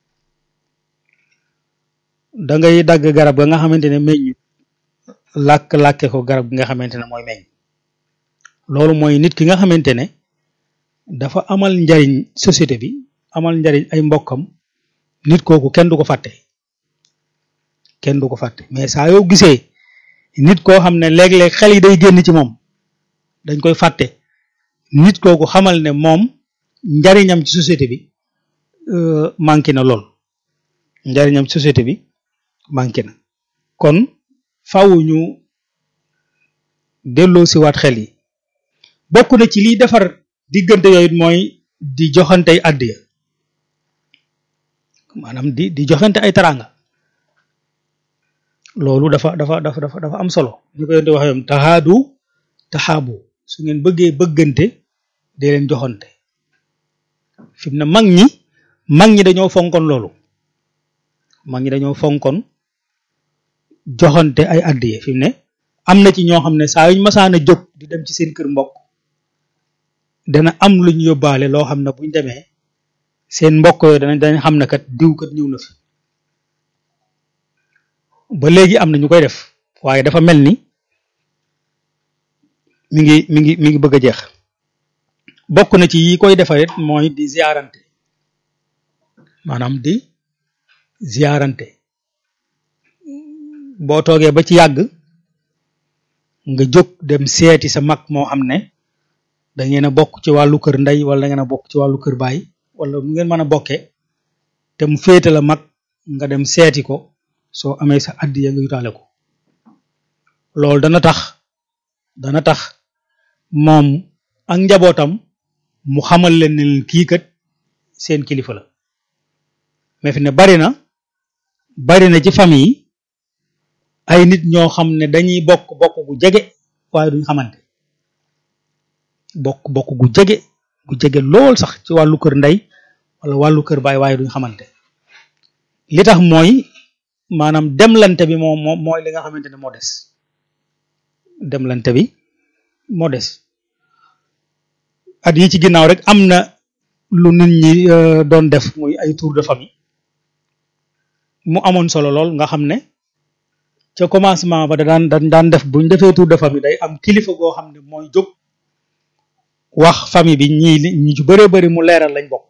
da ngay dagg garab ga nga xamante ne meññut làkk-làkke ko garab gi nga xamante ne mooy meññ loolu mooy nit ki nga xamante ne dafa amal njariñ société bi amal njariñ ay mbokkam nit kooku kenn du ko fàtte kenn du ko fàtte mais saa yoo gisee nit koo xam ne léeg-léeg xel yi day génn ci moom dañ koy fàtte nit kooku xamal ne moom njariñam ci société bi manqué na lool njariñam ci société bi manqué na kon faaw ñu delloo si waat xel yi bokk na ci liy defar diggante yooyu mooy di joxantey àddiya maanaam di di joxante ay taranga loolu dafa dafa dafa dafa dafa am solo ñu ko yonte waxee tahaadu tahaabu su ngeen bëggee bëggante dee leen joxante fi mu ne mag ñi mag ñi dañoo fonkoon loolu mag ñi dañoo fonkoon joxante ay àddiya fi mu ne am na ci ñoo xam ne saa yuñ masaan a jóg di dem ci seen kër mbokk dana am luñ yóbbaale loo xam ne buñ demee seen mbokk yooyu danañ danañ xam ne kat diw kat ñëw na fi ba léegi am na ñu koy def waaye dafa mel ni mi ngi mi ngi mi ngi bëgg a jeex bokk na ci yi koy defarit mooy di ziarante maanaam di ziarante boo toogee ba ci yàgg nga jóg dem seeti sa mag moo xam ne da ngeen a bokk ci wàllu kër ndey wala da ngeen a bokk ci wàllu kër baay wala mu ngeen mën a bokkee te mu féete la mag nga dem seeti ko soo amee sa addiya nga yutaale ko loolu dana tax dana tax moom ak njabootam mu xamal leen ne kii kat seen kilifa la mais fi ne bari na bari na ci famille yi ay nit ñoo xam ne dañuy bokk bokk gu jege waaye duñ xamante bokk bokk gu jege gu jege lool sax ci wàllu kër ndey wala wàllu kër baay waaye duñ xamante li tax mooy maanaam demlante bi moo moo mooy li nga xamante ne moo des demlante bi moo des at yi ci ginnaaw rek am na lu nit ñi doon def muy ay tour de famille mu amoon solo lool nga xam ne ca commencement ba da daan da daan def buñ defee tour de famille day am kilifa goo xam ne mooy jóg wax famille bi ñii ñi ci bëree bëri mu leeral lañ bokk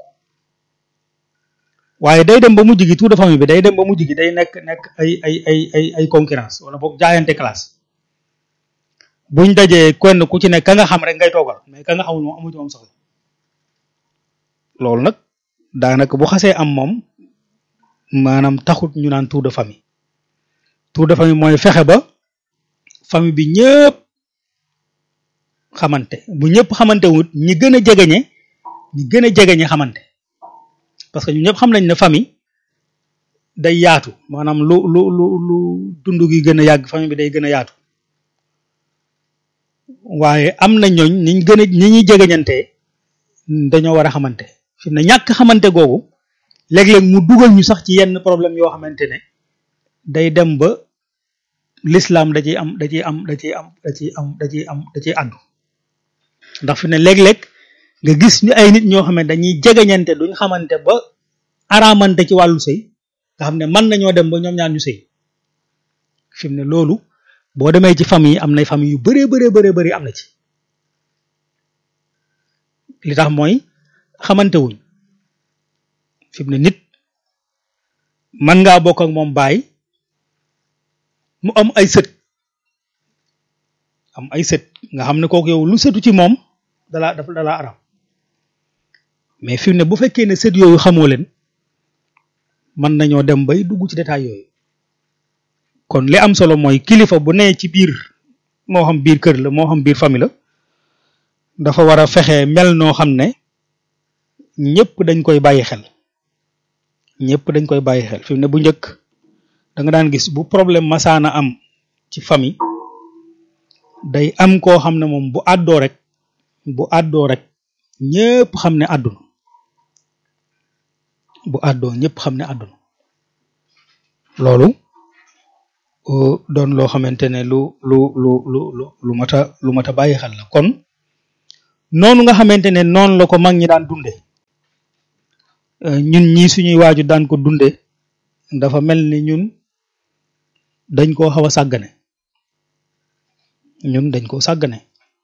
waaye day dem ba mujj gi tour de famille bi day dem ba mujj gi day nekk nekk ay ay ay ay ay concurrence wala boog jaayante classe buñ dajee kenn ku ci ne ka nga xam rek ngay toogal mais ka nga xamul moom amu ci moom soxla loolu nag daanaka bu xasee am moom maanaam taxut ñu naan tour de famille tour de famille mooy fexe ba famille bi ñëpp xamante bu ñëpp xamante wut ñi gën a jegeñe ñi gën a jegeñe xamante parce que ñu ñëpp xam nañ ne famille day yaatu maanaam lu lu lu lu dund gi gën a yàgg famille bi day gën a yaatu waaye am na ñooñ niñ gën a ñi ñuy jegeñante dañoo war a xamante fi mu ne ñàkk xamante googu léeg-léeg mu dugal ñu sax ci yenn problème yoo xamante ne day dem ba l'islam da ciy am da ciy am da ciy am da ciy am da ciy am da ciy àddu ndax fi ne léeg-léeg nga gis ñu ay nit ñoo xam ne dañuy jegeñante duñ xamante ba araamante ci wàllu sëy nga xam ne mën nañoo dem ba ñoom ñaar ñu sëy fi mu ne loolu boo demee ci famille am nay famille yu bëree bëree bëree bëri am na ci li tax mooy xamante wuñ fi mu ne nit mën ngaa bokk ak moom baay mu am ay sët am ay sët nga xam ne kooku yow lu sëtu ci moom dalaa dafa dalaa aram mais fi mu ne bu fekkee ne sët yooyu xamoo leen mën nañoo dem bay dugg ci détail yooyu kon li am solo mooy kilifa bu nee ci biir moo xam biir kër la moo xam biir famille la dafa war a fexe mel noo xam ne ñëpp dañ koy bàyyi xel ñëpp dañ koy bàyyi xel fi mu ne bu njëkk da nga daan gis bu problème masaana am ci famille day am koo xam ne moom bu àddoo rek bu àddoo rek ñëpp xam ne àdduna bu àddoo ñëpp xam ne àdduna loolu doon loo xamante ne lu lu lu lu lu lu mat a lu mat a bàyyi xel la kon noonu nga xamante ne noonu la ko mag ñi daan dunde ñun ñii suñuy waaju daan ko dunde dafa mel ni ñun dañ koo xaw a sàggane ñun dañ koo sàggane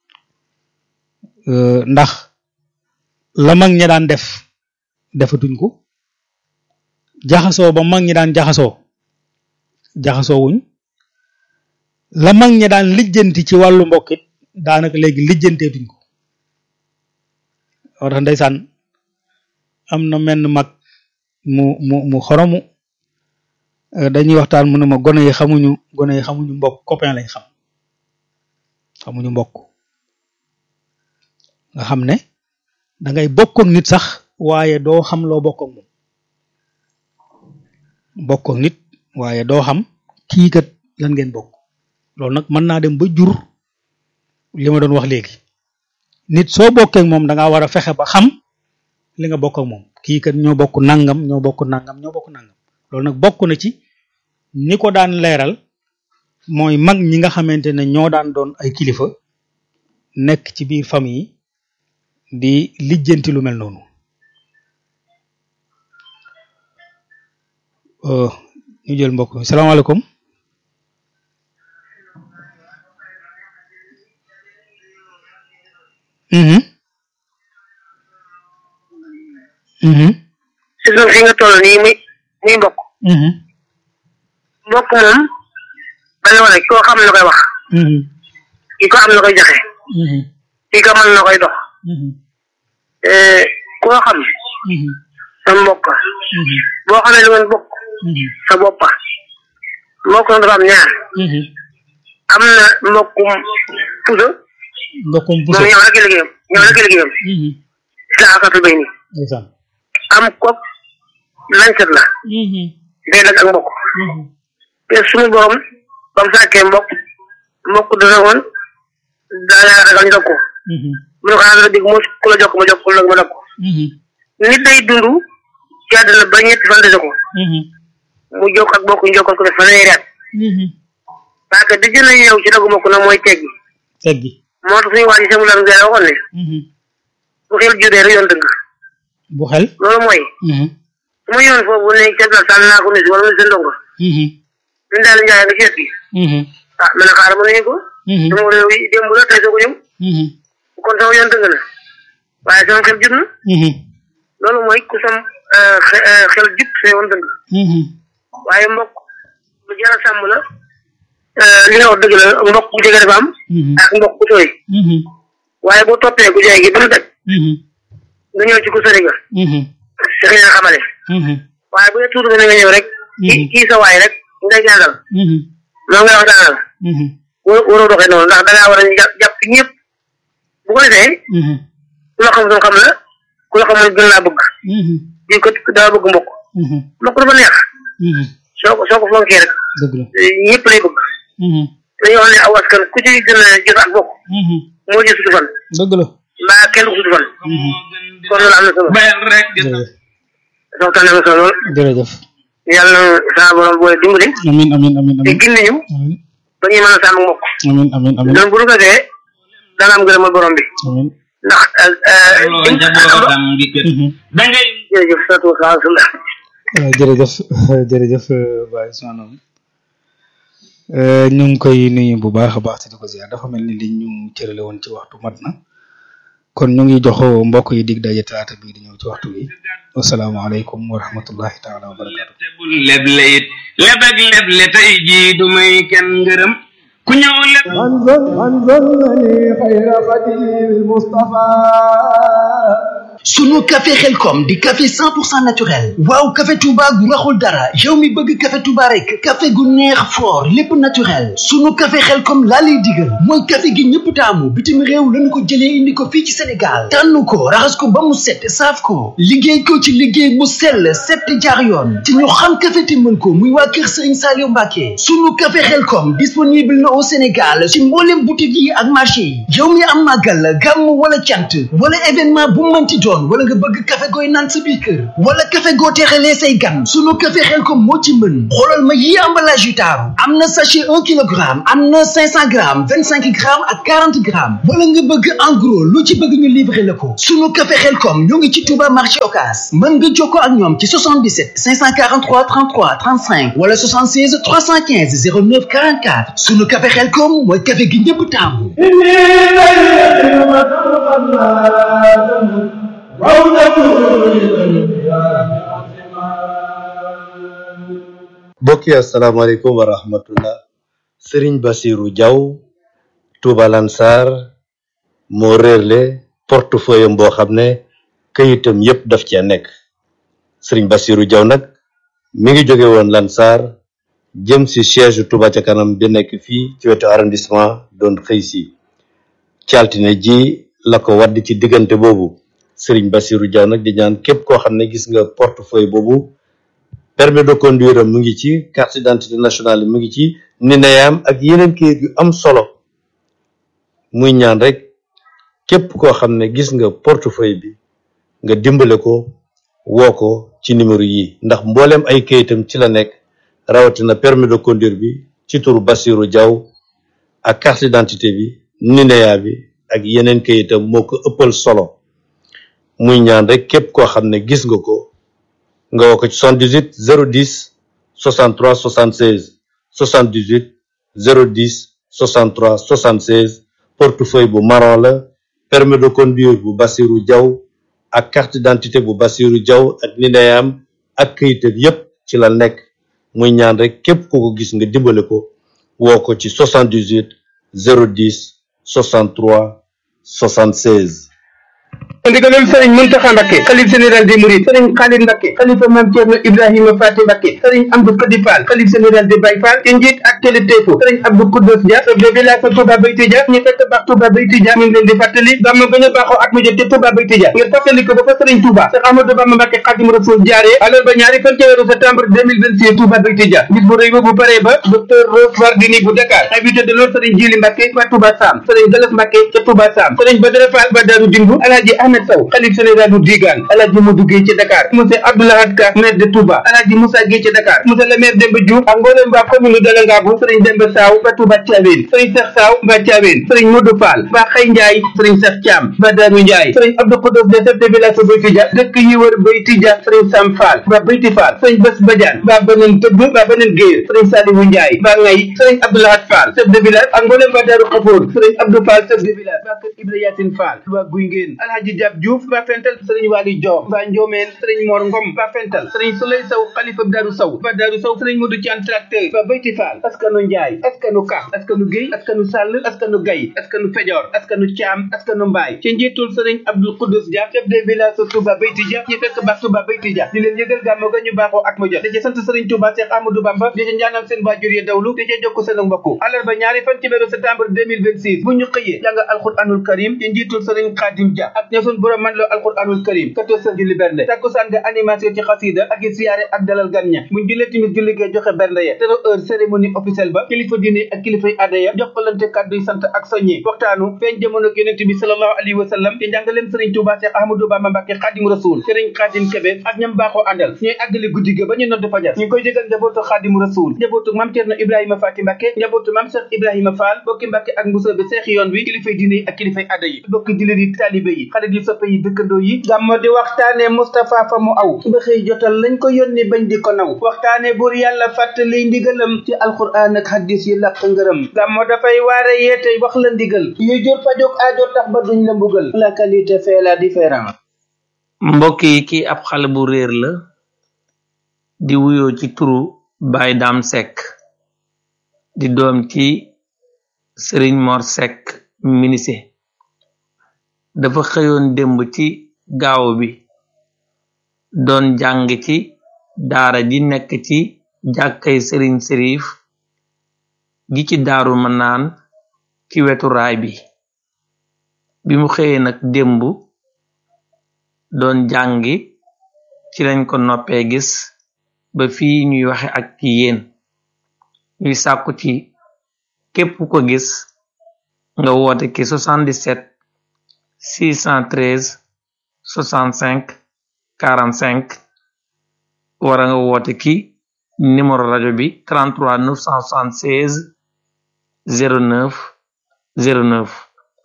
ndax la mag ñi daan def defatuñ ko jaxasoo ba mag ñi daan jaxasoo jaxasoo wuñ la mag ñi daan lijjanti ci wàllu mbokkit daanaka léegi lijjanteetuñ ko war tax ndeysaan am na menn mag mu mu mu xoromu dañuy waxtaan mu ne ma gone yi xamuñu gone yi xamuñu mbokk copain lañ xam xamuñu mbokk nga xam ne da ngay bokk ak nit sax waaye doo xam loo bokk ak moom bokk ak nit waaye doo xam kii kat lan ngeen bokk loolu nag mën naa dem ba jur li ma doon wax léegi nit soo bokkee ak moom da ngaa war a fexe ba xam li nga bokk ak moom kii kat ñoo bokk nangam ñoo bokk nangam ñoo bokk nangam loolu nag bokk na ci ñi ko daan leeral mooy mag ñi nga xamante ne ñoo daan doon ay kilifa nekk ci biir famille di lijjanti lu mel noonu ñu jël mbokk mi salaamaaleykum mhm mhm si zone fi nga toll nii muy muy mbokk mhm mbokk moom bala wala koo xam na koy wax mhm kii ko am na koy joxe mhm kii ko mën na koy dox mhm koo xam mhm sa mbokk mhm boo xamee lu ngeen bokk mhm sa boppa mbokk na dafa am ñaar mhm am na mbokkum puso mbokkum puso moom ñëw rek liggéeyam ñëw rek liggéeyam mhm isla akatul bay ni ndeysaan am kopp lancet la mhm day nag ak mbokk mhm te suñu borom ba mu sàkkee mbokk mbokk dana woon daanaa ragal ñu dog ko mhm mu ne ko xanaa dégg mos ku la jokk ma jokk ku la ma dog ko mhm nit day dund ci àdduna ba ñetti fan dese ko mhm mu jokk ak bokk ñu jokkal ko def fanweeri at mhm parce que di gën a ñëw ci dogu mbokk nag mooy teggi teggi moo tax suñu waa ji sama lan gay waxoon ne mhm bu xel judee rek yoon dëgg bu xel loolu mooy mhm su ma yoon foofu ne ca la sànn naa ko nit wala mu sa ndongo mhm ñun daal njaay nga seet bi mhm ah man a xaaral ma nuyu ko mhm sama réew yi démb la tey soo ko ñëw mhm kon sama yoon dëgg na waaye sama xel jub na mhm loolu mooy ku sam xel jub sa yoon dëgg mhm waaye mbokk lu jar a sàmm la li nga wax dëgg la mbokk bu jege dafa am ak mbokk bu sori mhm waaye boo toppee ku jege gi ba mu daj mhm nga ñëw ci ku sori ga mhm si xëy na xamale mhm waaye bu dee tuuti ba nga ñëw rek kii kii sa waay rek ngay jàngal mhm loolu ngay waxtaanal mhm war waroo doxee noonu ndax dangaa war a jàpp jàpp ñëpp bu ko defee mhm ku la xam soo xam la ku la xamul gën laa bëgg mhm di ko daa bëgg mbokk mhm mbokk dafa neex mhm soo ko soo ko fonkee rek dëgg la ñëpp lay bëgg mhm dañuy wax ne aw askan ku ci gën a jëf ak bokk mhm moo jël sutu fan dëgg la mbaa kenn du ko sutu fan mhm kon loolu am na solo bayal rek gis jërëjëf waxtaan am na solo lool jërëjëf yàlla na saa borom boole dimbali amin amin amin te amin gindi ñu amin ba ñuy mën a sàmm mbokk amin amin amin loolu bu ñu ko defee dana am gërëmal borom bi amin ndax loolu njabootam ngi kër mhm da ngay jërëjëf salaatu wasalaam jërëjëf jërëjëf Baye Ousmane ñu ngi koy nuyu bu baax a baax te di ko ziar dafa mel ni li ñu cërale woon ci waxtu mat na kon ñu ngi jox mbokk yi dig daje talaata bii di ñëw ci waxtu wi wasalaamaaleykum wa rahmatullahi taala wa barakatu tebul leble it lebeg leble tey jii du may kenn ngërëm ku ñëw leb انظر انظرني خير خديم المصطفى sunu café xelkom di café cent pour cent naturel waaw café Touba gu raxul dara yow mi bëgg café Touba rek café gu neex fort lépp naturel sunu café xelkom laa lay digal mooy café gi ñëpp taamu bitim réew lañu ko jëlee indi ko fii ci Sénégal tànn ko raxas ko ba mu set saaf ko liggéey ko ci liggéey bu sell set jaar yoon ci ñu xam café te mën ko muy waa kër Serigne Saliou Mbacké sunu café xelkom disponible na au Sénégal ci mboolem boutique yi ak marché yi yow mi am màggal gàmm wala cant wala événement bu mënti doon doon wala nga bëgg café gooy naan sa biir kër wala café goo teexalee say gan sunu café Xelkom moo ci mën xoolal ma yi emballage yu taaru am na sachet un kilogramme am na cinq cent grammes vingt cinq grammes ak quarante grammes wala nga bëgg en gros lu ci bëgg ñu livrer la ko sunu café Xelkom ñoo ngi ci Touba marché Ocass mën nga jokkoo ak ñoom ci soixante-dix-sept cinq cent quarante-trois trente-trois trente-cinq wala soixante-seize trois cent quinze zéro neuf quarante-quatre sunu café Xelkom mooy café gi ñëpp taamu mbokk yi asalaamaaleykum wa rahmatullah Serigne Bassirou Diaw Touba Lansar moo réerle portefeuille am boo xam ne këyitam yépp daf cee nekk Serigne Bassirou Diaw nag mi ngi jóge woon Lansar jëm si siège Touba ca kanam bi nekk fii ci wetu arrondissement doon xëy si ci altine ji la ko wadd ci diggante boobu Serigne Bassirou Diaw nag di ñaan képp koo xam ne gis nga portefeuille boobu permis de conduire am mu ngi ci carte d'identité nationale mu ngi ci nineyam ak yeneen kayit yu am solo muy ñaan rek képp koo xam ne gis nga portefeuille bi nga dimbale ko woo ko ci numéro yi ndax mbooleem ay kayitam ci la nekk rawatina permis de conduire bi ci turu Bassirou Diaw ak carte d'identité bi nineya bi ak yeneen kayitam moo ko ëppal solo muy ñaan rek képp koo xam ne gis nga ko nga woo ko ci soixante-dix-huit zéro dix soixante-trois soixante-seize soixante-dix-huit zéro dix soixante-trois soixante-seize portefeuille bu marron la permis de conduire bu Bassirou Diaw ak carte d'identité bu Bassirou Diaw ak nineyam ak këyitam yépp ci la nekk muy ñaan rek képp ku ko gis nga dimbale ko woo ko ci soixante-dix-huit zéro dix soixante-trois soixante-seize ndigalul sëriñ Muntaxa Mbakke xalif général des mourides sëriñ Xaalid Mbakke xalifa Maam Cerno Ibrahima Faati Mbakke sëriñ Amdu Kadi Fall xalif général des Baye Fall ci njiit ak kilifteefu sëriñ Abdou Koudous Dia chef de village Touba Bayti Dia ñu fekk baax Touba Bayti Dia ñu ngi leen di fàttali gàmmu gën a baaxoo at mu jot ci Touba Bayti Dia ngir fàttali ko ba fa sëriñ Touba Cheikh Ahmadou Bamba Mbakke Xaadimu Rasuul jaaree alors ba ñaari fan ci weeru septembre deux mille vingt-six Touba Bayti Dia bis bu rëy bu paree ba docteur Rose Wardini bu Dakar invité de l'ordre sëriñ Jili Mbakke fa Touba Sam sëriñ Galas Mbakke ca Touba Sam sëriñ Badara Fall ba Daaru Dimbu Alaaji Ahmed Sow xalif général du Digan Alaaji Modou Gueye ci Dakar monsieur Abdoulahad Ka maire de Touba Alaaji Moussa Gueye ci Dakar monsieur le maire Demba Diouf ak mboolem waa commune de Langabu sëriñ Demba Saw ba Touba Thiawéne sëriñ Cheikh Saw ba Thiawéne sëriñ Modou Fall ba Xay Ndiaye sëriñ Cheikh Thiam ba Darou Ndiaye sëriñ Abdou Kodos de chef de village ba Bayti Dia dëkk yi wër Bayti Dia sëriñ Sam Fall ba Bayti Fall sëriñ Bés Badiane ba beneen tëbb ba beneen Gueye sëriñ Saliou Ndiaye ba Ngay sëriñ Abdoulahad Fall chef de village ak mboolem waa Darou Khafour sëriñ Abdou Fall chef de village ba kër Ibra Yacine Fall ba Guy Ngeen Alhaji Diab Diouf ba Fental sëriñ Wali Diop ba Ndiomène sëriñ Mor Ngom ba Fental sëriñ Souley Sow xalifa Darou Sow ba Darou Sow sëriñ Modou Thian tracteur ba Bayti Fall askanu Ndiaye askanu Ka askanu Gueye askanu Sall askanu Gaye askanu Fejor askanu Thiam askanu Mbaye ci njiitul sëriñ Abdou Koudous Dia chef de village Touba Bayti Dia ñu fekk baax Touba Bayti Dia di leen yëgal gàmmu ga ñu baaxoo at mu jot di ci sant sëriñ Touba Cheikh Amadou Bamba di ci ñaanal seen waajur yi dawlu di ci jokk seen mbokk àllarba ñaari fan ci weeru septembre deux mille vingt-six bu ñu xëyee jàng alquranul karim ci njiitul sëriñ Khadim Dia ak ña sun borom man lo alquranul karim quatorze heures julli bernde takkusaan nga animation ci xasida ak i siyaare ak dalal gan ña buñ jullee timis julli gee joxe bernde ya zéro heure cérémonie officielle ba kilifa diine ak kilifay aada ya jokkalante kàdduy sant ak soññi waxtaanu feeñ jamono yonent bi sallallahu alayhi wa sallam ci njàngaleem sëriñ Touba Cheikh Ahmadou Bamba Mbacké Xaadimu Rasuul sëriñ Xaadim Kebe ak ñam baaxoo àndal ñooy àggali guddi ga ba ñu nodd fajar ñu koy jégal njabootu Xaadimu Rasuul njabootu Mam Cerno Ibrahima Faati Mbacké njabootu Mam Cheikh Ibrahima Fall bokki Mbacké ak Mbuso bi seexi yoon wi kilifay diine ak kilifay aada yi bokki jullit yi taalibe yi xarit yi soppe yi dëkkandoo yi gàmmo di waxtaane Moustapha fa mu aw ba xëy jotal lañ ko yónni bañ di ko naw waxtaane buur yàlla fàttali ndigalam ci alquran ak hadis yi làq ngërëm gàmmo dafay waare yeete wax la ndigal yuy jur fajog aajo tax ba duñ la mbugal la qualité fait la différence. mbokk yi kii ab xale bu réer la di wuyoo ci turu Baye Dame Seck di doom ci Serigne Mor Seck ministre dafa xëyoon démb ci gaaw bi doon jàng ci daara ji nekk ci jàkkay Serigne Serif gi ci Daaru Manaan ci wetu raay bi bi mu xëyee nag démb doon jàngi ci lañ ko noppee gis ba fii ñuy waxe ak ci yéen ñuy sàkku ci képp ko gis nga woote ki soixante-dix-sept six cent treize soixante-cinq quarante-cinq wara nga woote ki numéro rajo bi trente-trois neuf cent soixante-seize zéro neuf zéro neuf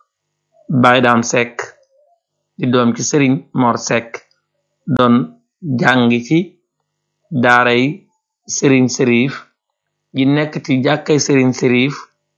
Baye Dame Seck di doom ci Serigne Mor Seck doon jàngi ci daaray Serigne Serif yi nekk ci jàkkay Serigne Serif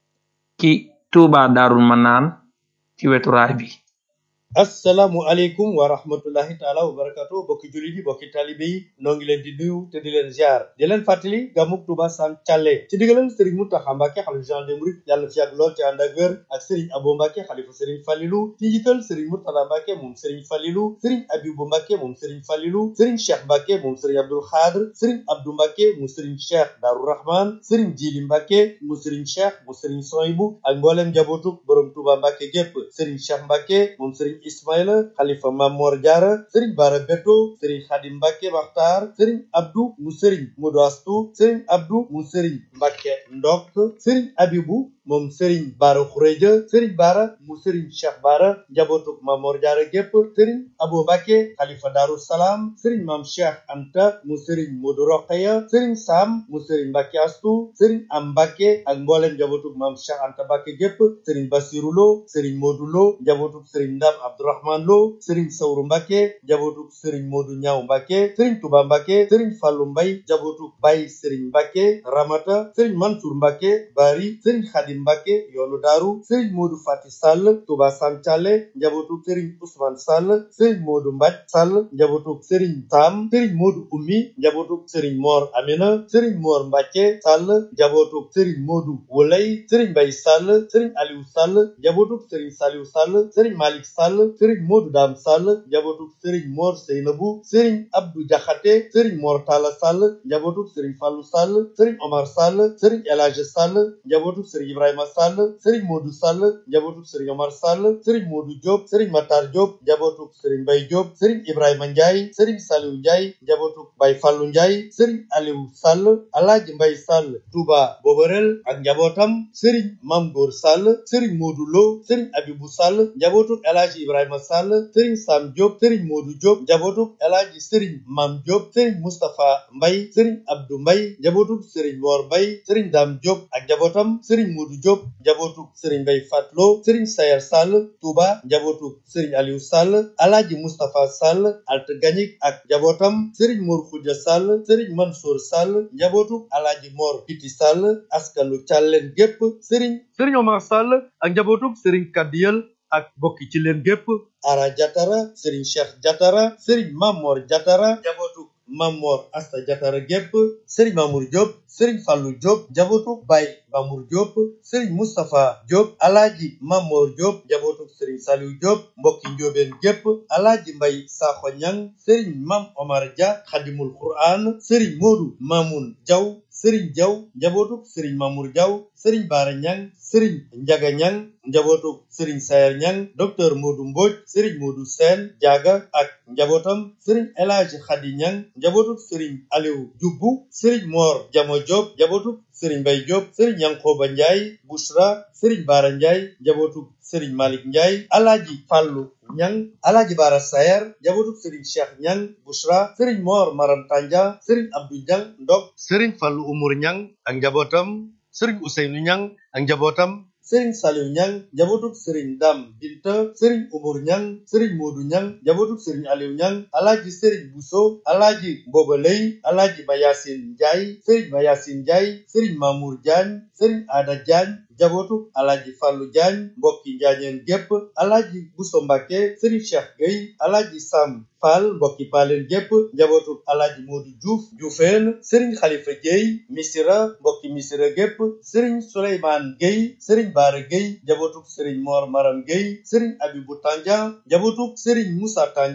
ci Touba Darul Manaan ci wetu raay bi. assalaamu aleykum wa rahmatullahi taala wa barakatu bokki jullit yi bokki talibe yi noo ngi leen di nuyu te di leen ziar di leen fàttali gàmmug Touba Sam Thialé ci digalal Serigne Mountakha Mbacké xalifa général des mourides yàlla na fi yàgg lool te ànd ak wér ak Serigne Abo Mbacké xalifa Serigne Fallilou ci njiital Serigne Mourtada Mbacké moom Serigne Fallilou Serigne Abibou Mbacké moom Serigne Fallilou Serigne Cheikh Mbacké moom Serigne Abdoul Khadr Serigne Abdou Mbacké mu Serigne Cheikh Darou Rahman Serigne Djili Mbacké mu Serigne Cheikh mu Serigne Sohibou ak mboolem njabootu borom Touba Mbacké gépp Serigne Cheikh Mbacké moom Serigne Ismaïla xalifa Mamor Diarra Serigne Bara Beto Serigne Khadim Mbacké Makhtar Serigne Abdou mu Serigne Modou Astou Serigne Abdou mu Serigne Mbacké Ndok Serigne Abibou moom Serigne Bara Khourédia Serigne Bara mu Serigne Cheikh Bara njabootu Mamor Diarra gépp Serigne Abo Mbacké xalifa Darou Salam Serigne Mam Cheikh Anta mu Serigne Modou Rokhaya Serigne Sam mu Serigne Mbacké Astou Serigne Am Mbacké ak mboolem njabootu Mam Cheikh Anta Mbacké gépp Serigne Bassirou Lo Serigne Modou Lo njabootu Serigne Ndam Abdourahmane Lo Serigne Sawru Mbacké njabootu Serigne Modou Ñaaw Mbacké Serigne Touba Mbacké Serigne Fallou Mbaye njabootu Baye Serigne Mbacké Ramata Serigne Mansour Mbacké Bari Serigne Khadim Mbacké yoonu Daaru Serigne Modou Fati Sall Touba Sam Thialé njabootu Serigne Ousmane Sall Serigne Modou Mbaj Sall njabootu Serigne Tam Serigne Modou Oumy njabootu Serigne Mor Amina Serigne Mor Mbacké Sall njabootu Serigne Modou Wolay Serigne Mbaye Sall Serigne Aliou Sall njabootu Serigne Saliou Sall Serigne Malick Sall Serigne Modou Dam Sall njabootu Serigne Mor Seynabou Serigne Abdou Diakhaté Serigne Mor Talla Sall njabootu Serigne Fallou Sall Serigne Omar Sall Serigne El Hadj Sall njabootu Serigne Ibrahima Sall Serigne Modou Sall njabootu Serigne Omar Sall Serigne Modou Diop Serigne Matar Diop njabootu Serigne Mbaye Diop Serigne Ibrahima Ndiaye Serigne Saliou Ndiaye njabootu Baye Fallou Ndiaye Serigne Aliou Sall Alhaji Mbaye Sall Touba Boborel ak njabootam Serigne Mam Gor Sall Serigne Modou Lo Serigne Abibou Sall njabootu El Hadj Ibrahima Sall Serigne Sam Diop Serigne Modou Diop njabootu El Hadj Serigne Mam Diop Serigne Moustapha Mbaye Serigne Abdou Mbaye njabootu Serigne Mor Mbaye Serigne Dame Diop ak njabootam Serigne Modou Diop njabootu Serigne Mbaye Fatlo Serigne Sayer Sall Touba njabootu Serigne Aliou Sall Alhaji Moustapha Sall Alt Gagnic ak njabootam Serigne Mor Khoudia Sall Serigne Mansour Sall njabootu Alhaji Mor Piti Sall askanu Thialène gépp Serigne Serigne Omar Sall ak njabootu Serigne Kadiyel ak bokki ci leen gépp Ara Jatara Serigne Cheikh Jatara Serigne Mamor Jatara njabootu Mamor Asta Jatara gépp Serigne Mamour Diop Serigne Fallou Diop njabootu Baye Mamour Diop Serigne Moustapha Diop Alhaji Mamor Diop njabootu Serigne Saliou Diop mbokki njóobeen gépp Alhaji Mbaye Sakho Ñang Serigne Mam Omar Dia Khadimul Quran Serigne Modou Mamoun Diaw Serigne Diaw njabootu Serigne Mamour Diaw Serigne Bara Ñang Serigne Njaga Ñang njabootu Serigne Sayer Ñang docteur Modou Mbodj Serigne Modou Sène Diaga ak njabootam Serigne El Hadji Khady Ñang njabootu Serigne Aliou Dioubou Serigne Mor Jamo Diop njabootu Serigne Mbaye Diop Serigne Yankoba Ndiaye Bouchra Serigne Bara Ndiaye njabootu Serigne Malick Ndiaye Alhaji Fallou Ñang Alhaji Bara Sayer njabootu Serigne Cheikh Ñang Bouchra Serigne Mor Maram Tanja Serigne Abdou Ñang Ndok Serigne Fallou Oumar Ñang ak njabootam Serigne Ousseynou Ñang ak njabootam Serigne Saliou Ñang njabootu Serigne Dam Binta Serigne Oumar Ñang Serigne Modou Ñang njabootu Serigne Aliou Ñang Alhaji Serigne Bousso Alhaji Boba Lay Alhaji Mayasin Ndiaye Serigne Mayasin Ndiaye Serigne Mamour Diagne Serigne Ada Diagne njabootu Alhaji Fallou Diagne mbokki Njaañeen gépp Alhaji Bousso Mbacké Serigne Cheikh Gueye Alhaji Sam Fall mbokki Paleen gépp njabootu Alhaji Modou Diouf Dioufène Serigne Khalifa Gueye Missira mbokki Missira gépp Serigne Souleymane Gueye Serigne Bara Gueye njabootu Serigne Mor Maram Gueye Serigne Abibou Tandian njabootu Serigne Moussa Tandian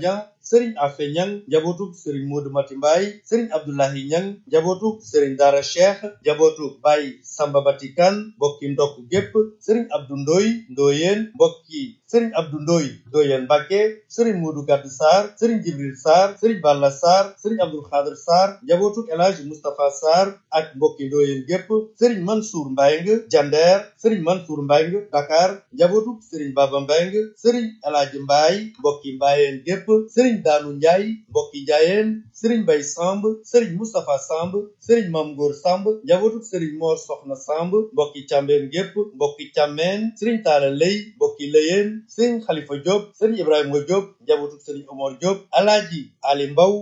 sëriñ Afe Ñang njabootuk sëriñ Moodu Mati Mbaay sëriñ Abdoulahi Ñang njabootuk sëriñ Daara Cheikh njabootuk Baay Samba Batikan mbokki ndokk gépp sëriñ Abdu Ndoy Ndoyeen mbokki sëriñ Abdu Ndoy Ndoyeen Mbàkke sëriñ Moodu Gàdd Sarr sëriñ Jibril Sarr sëriñ Balla Sarr sëriñ Abdul Xaadir Sarr njabootuk El Hadji Moustapha Sarr ak mbokki Ndoyeen gépp sëriñ Mansour Mbayng Jandeer sëriñ Mansour Mbayng Dakar njabootuk sëriñ Baba Mbayng sëriñ El Hadji Mbaay mbokki Mbaayeen gépp sëriñ Daanu Njaay mbokki Njaayeen sëriñ Bay Samb sëriñ Moustapha Samb sëriñ Mam Ngor Samb njabootuk sëriñ Moor Soxna Samb mbokki Càmbeen gépp mbokki Càmmeen sëriñ Taala Lay mbokki Lëyeen sëriñ Xalifa Diop sëriñ Ibrahima Diop njabootuk sëriñ Omar Diop Alaaji Ali Mbaw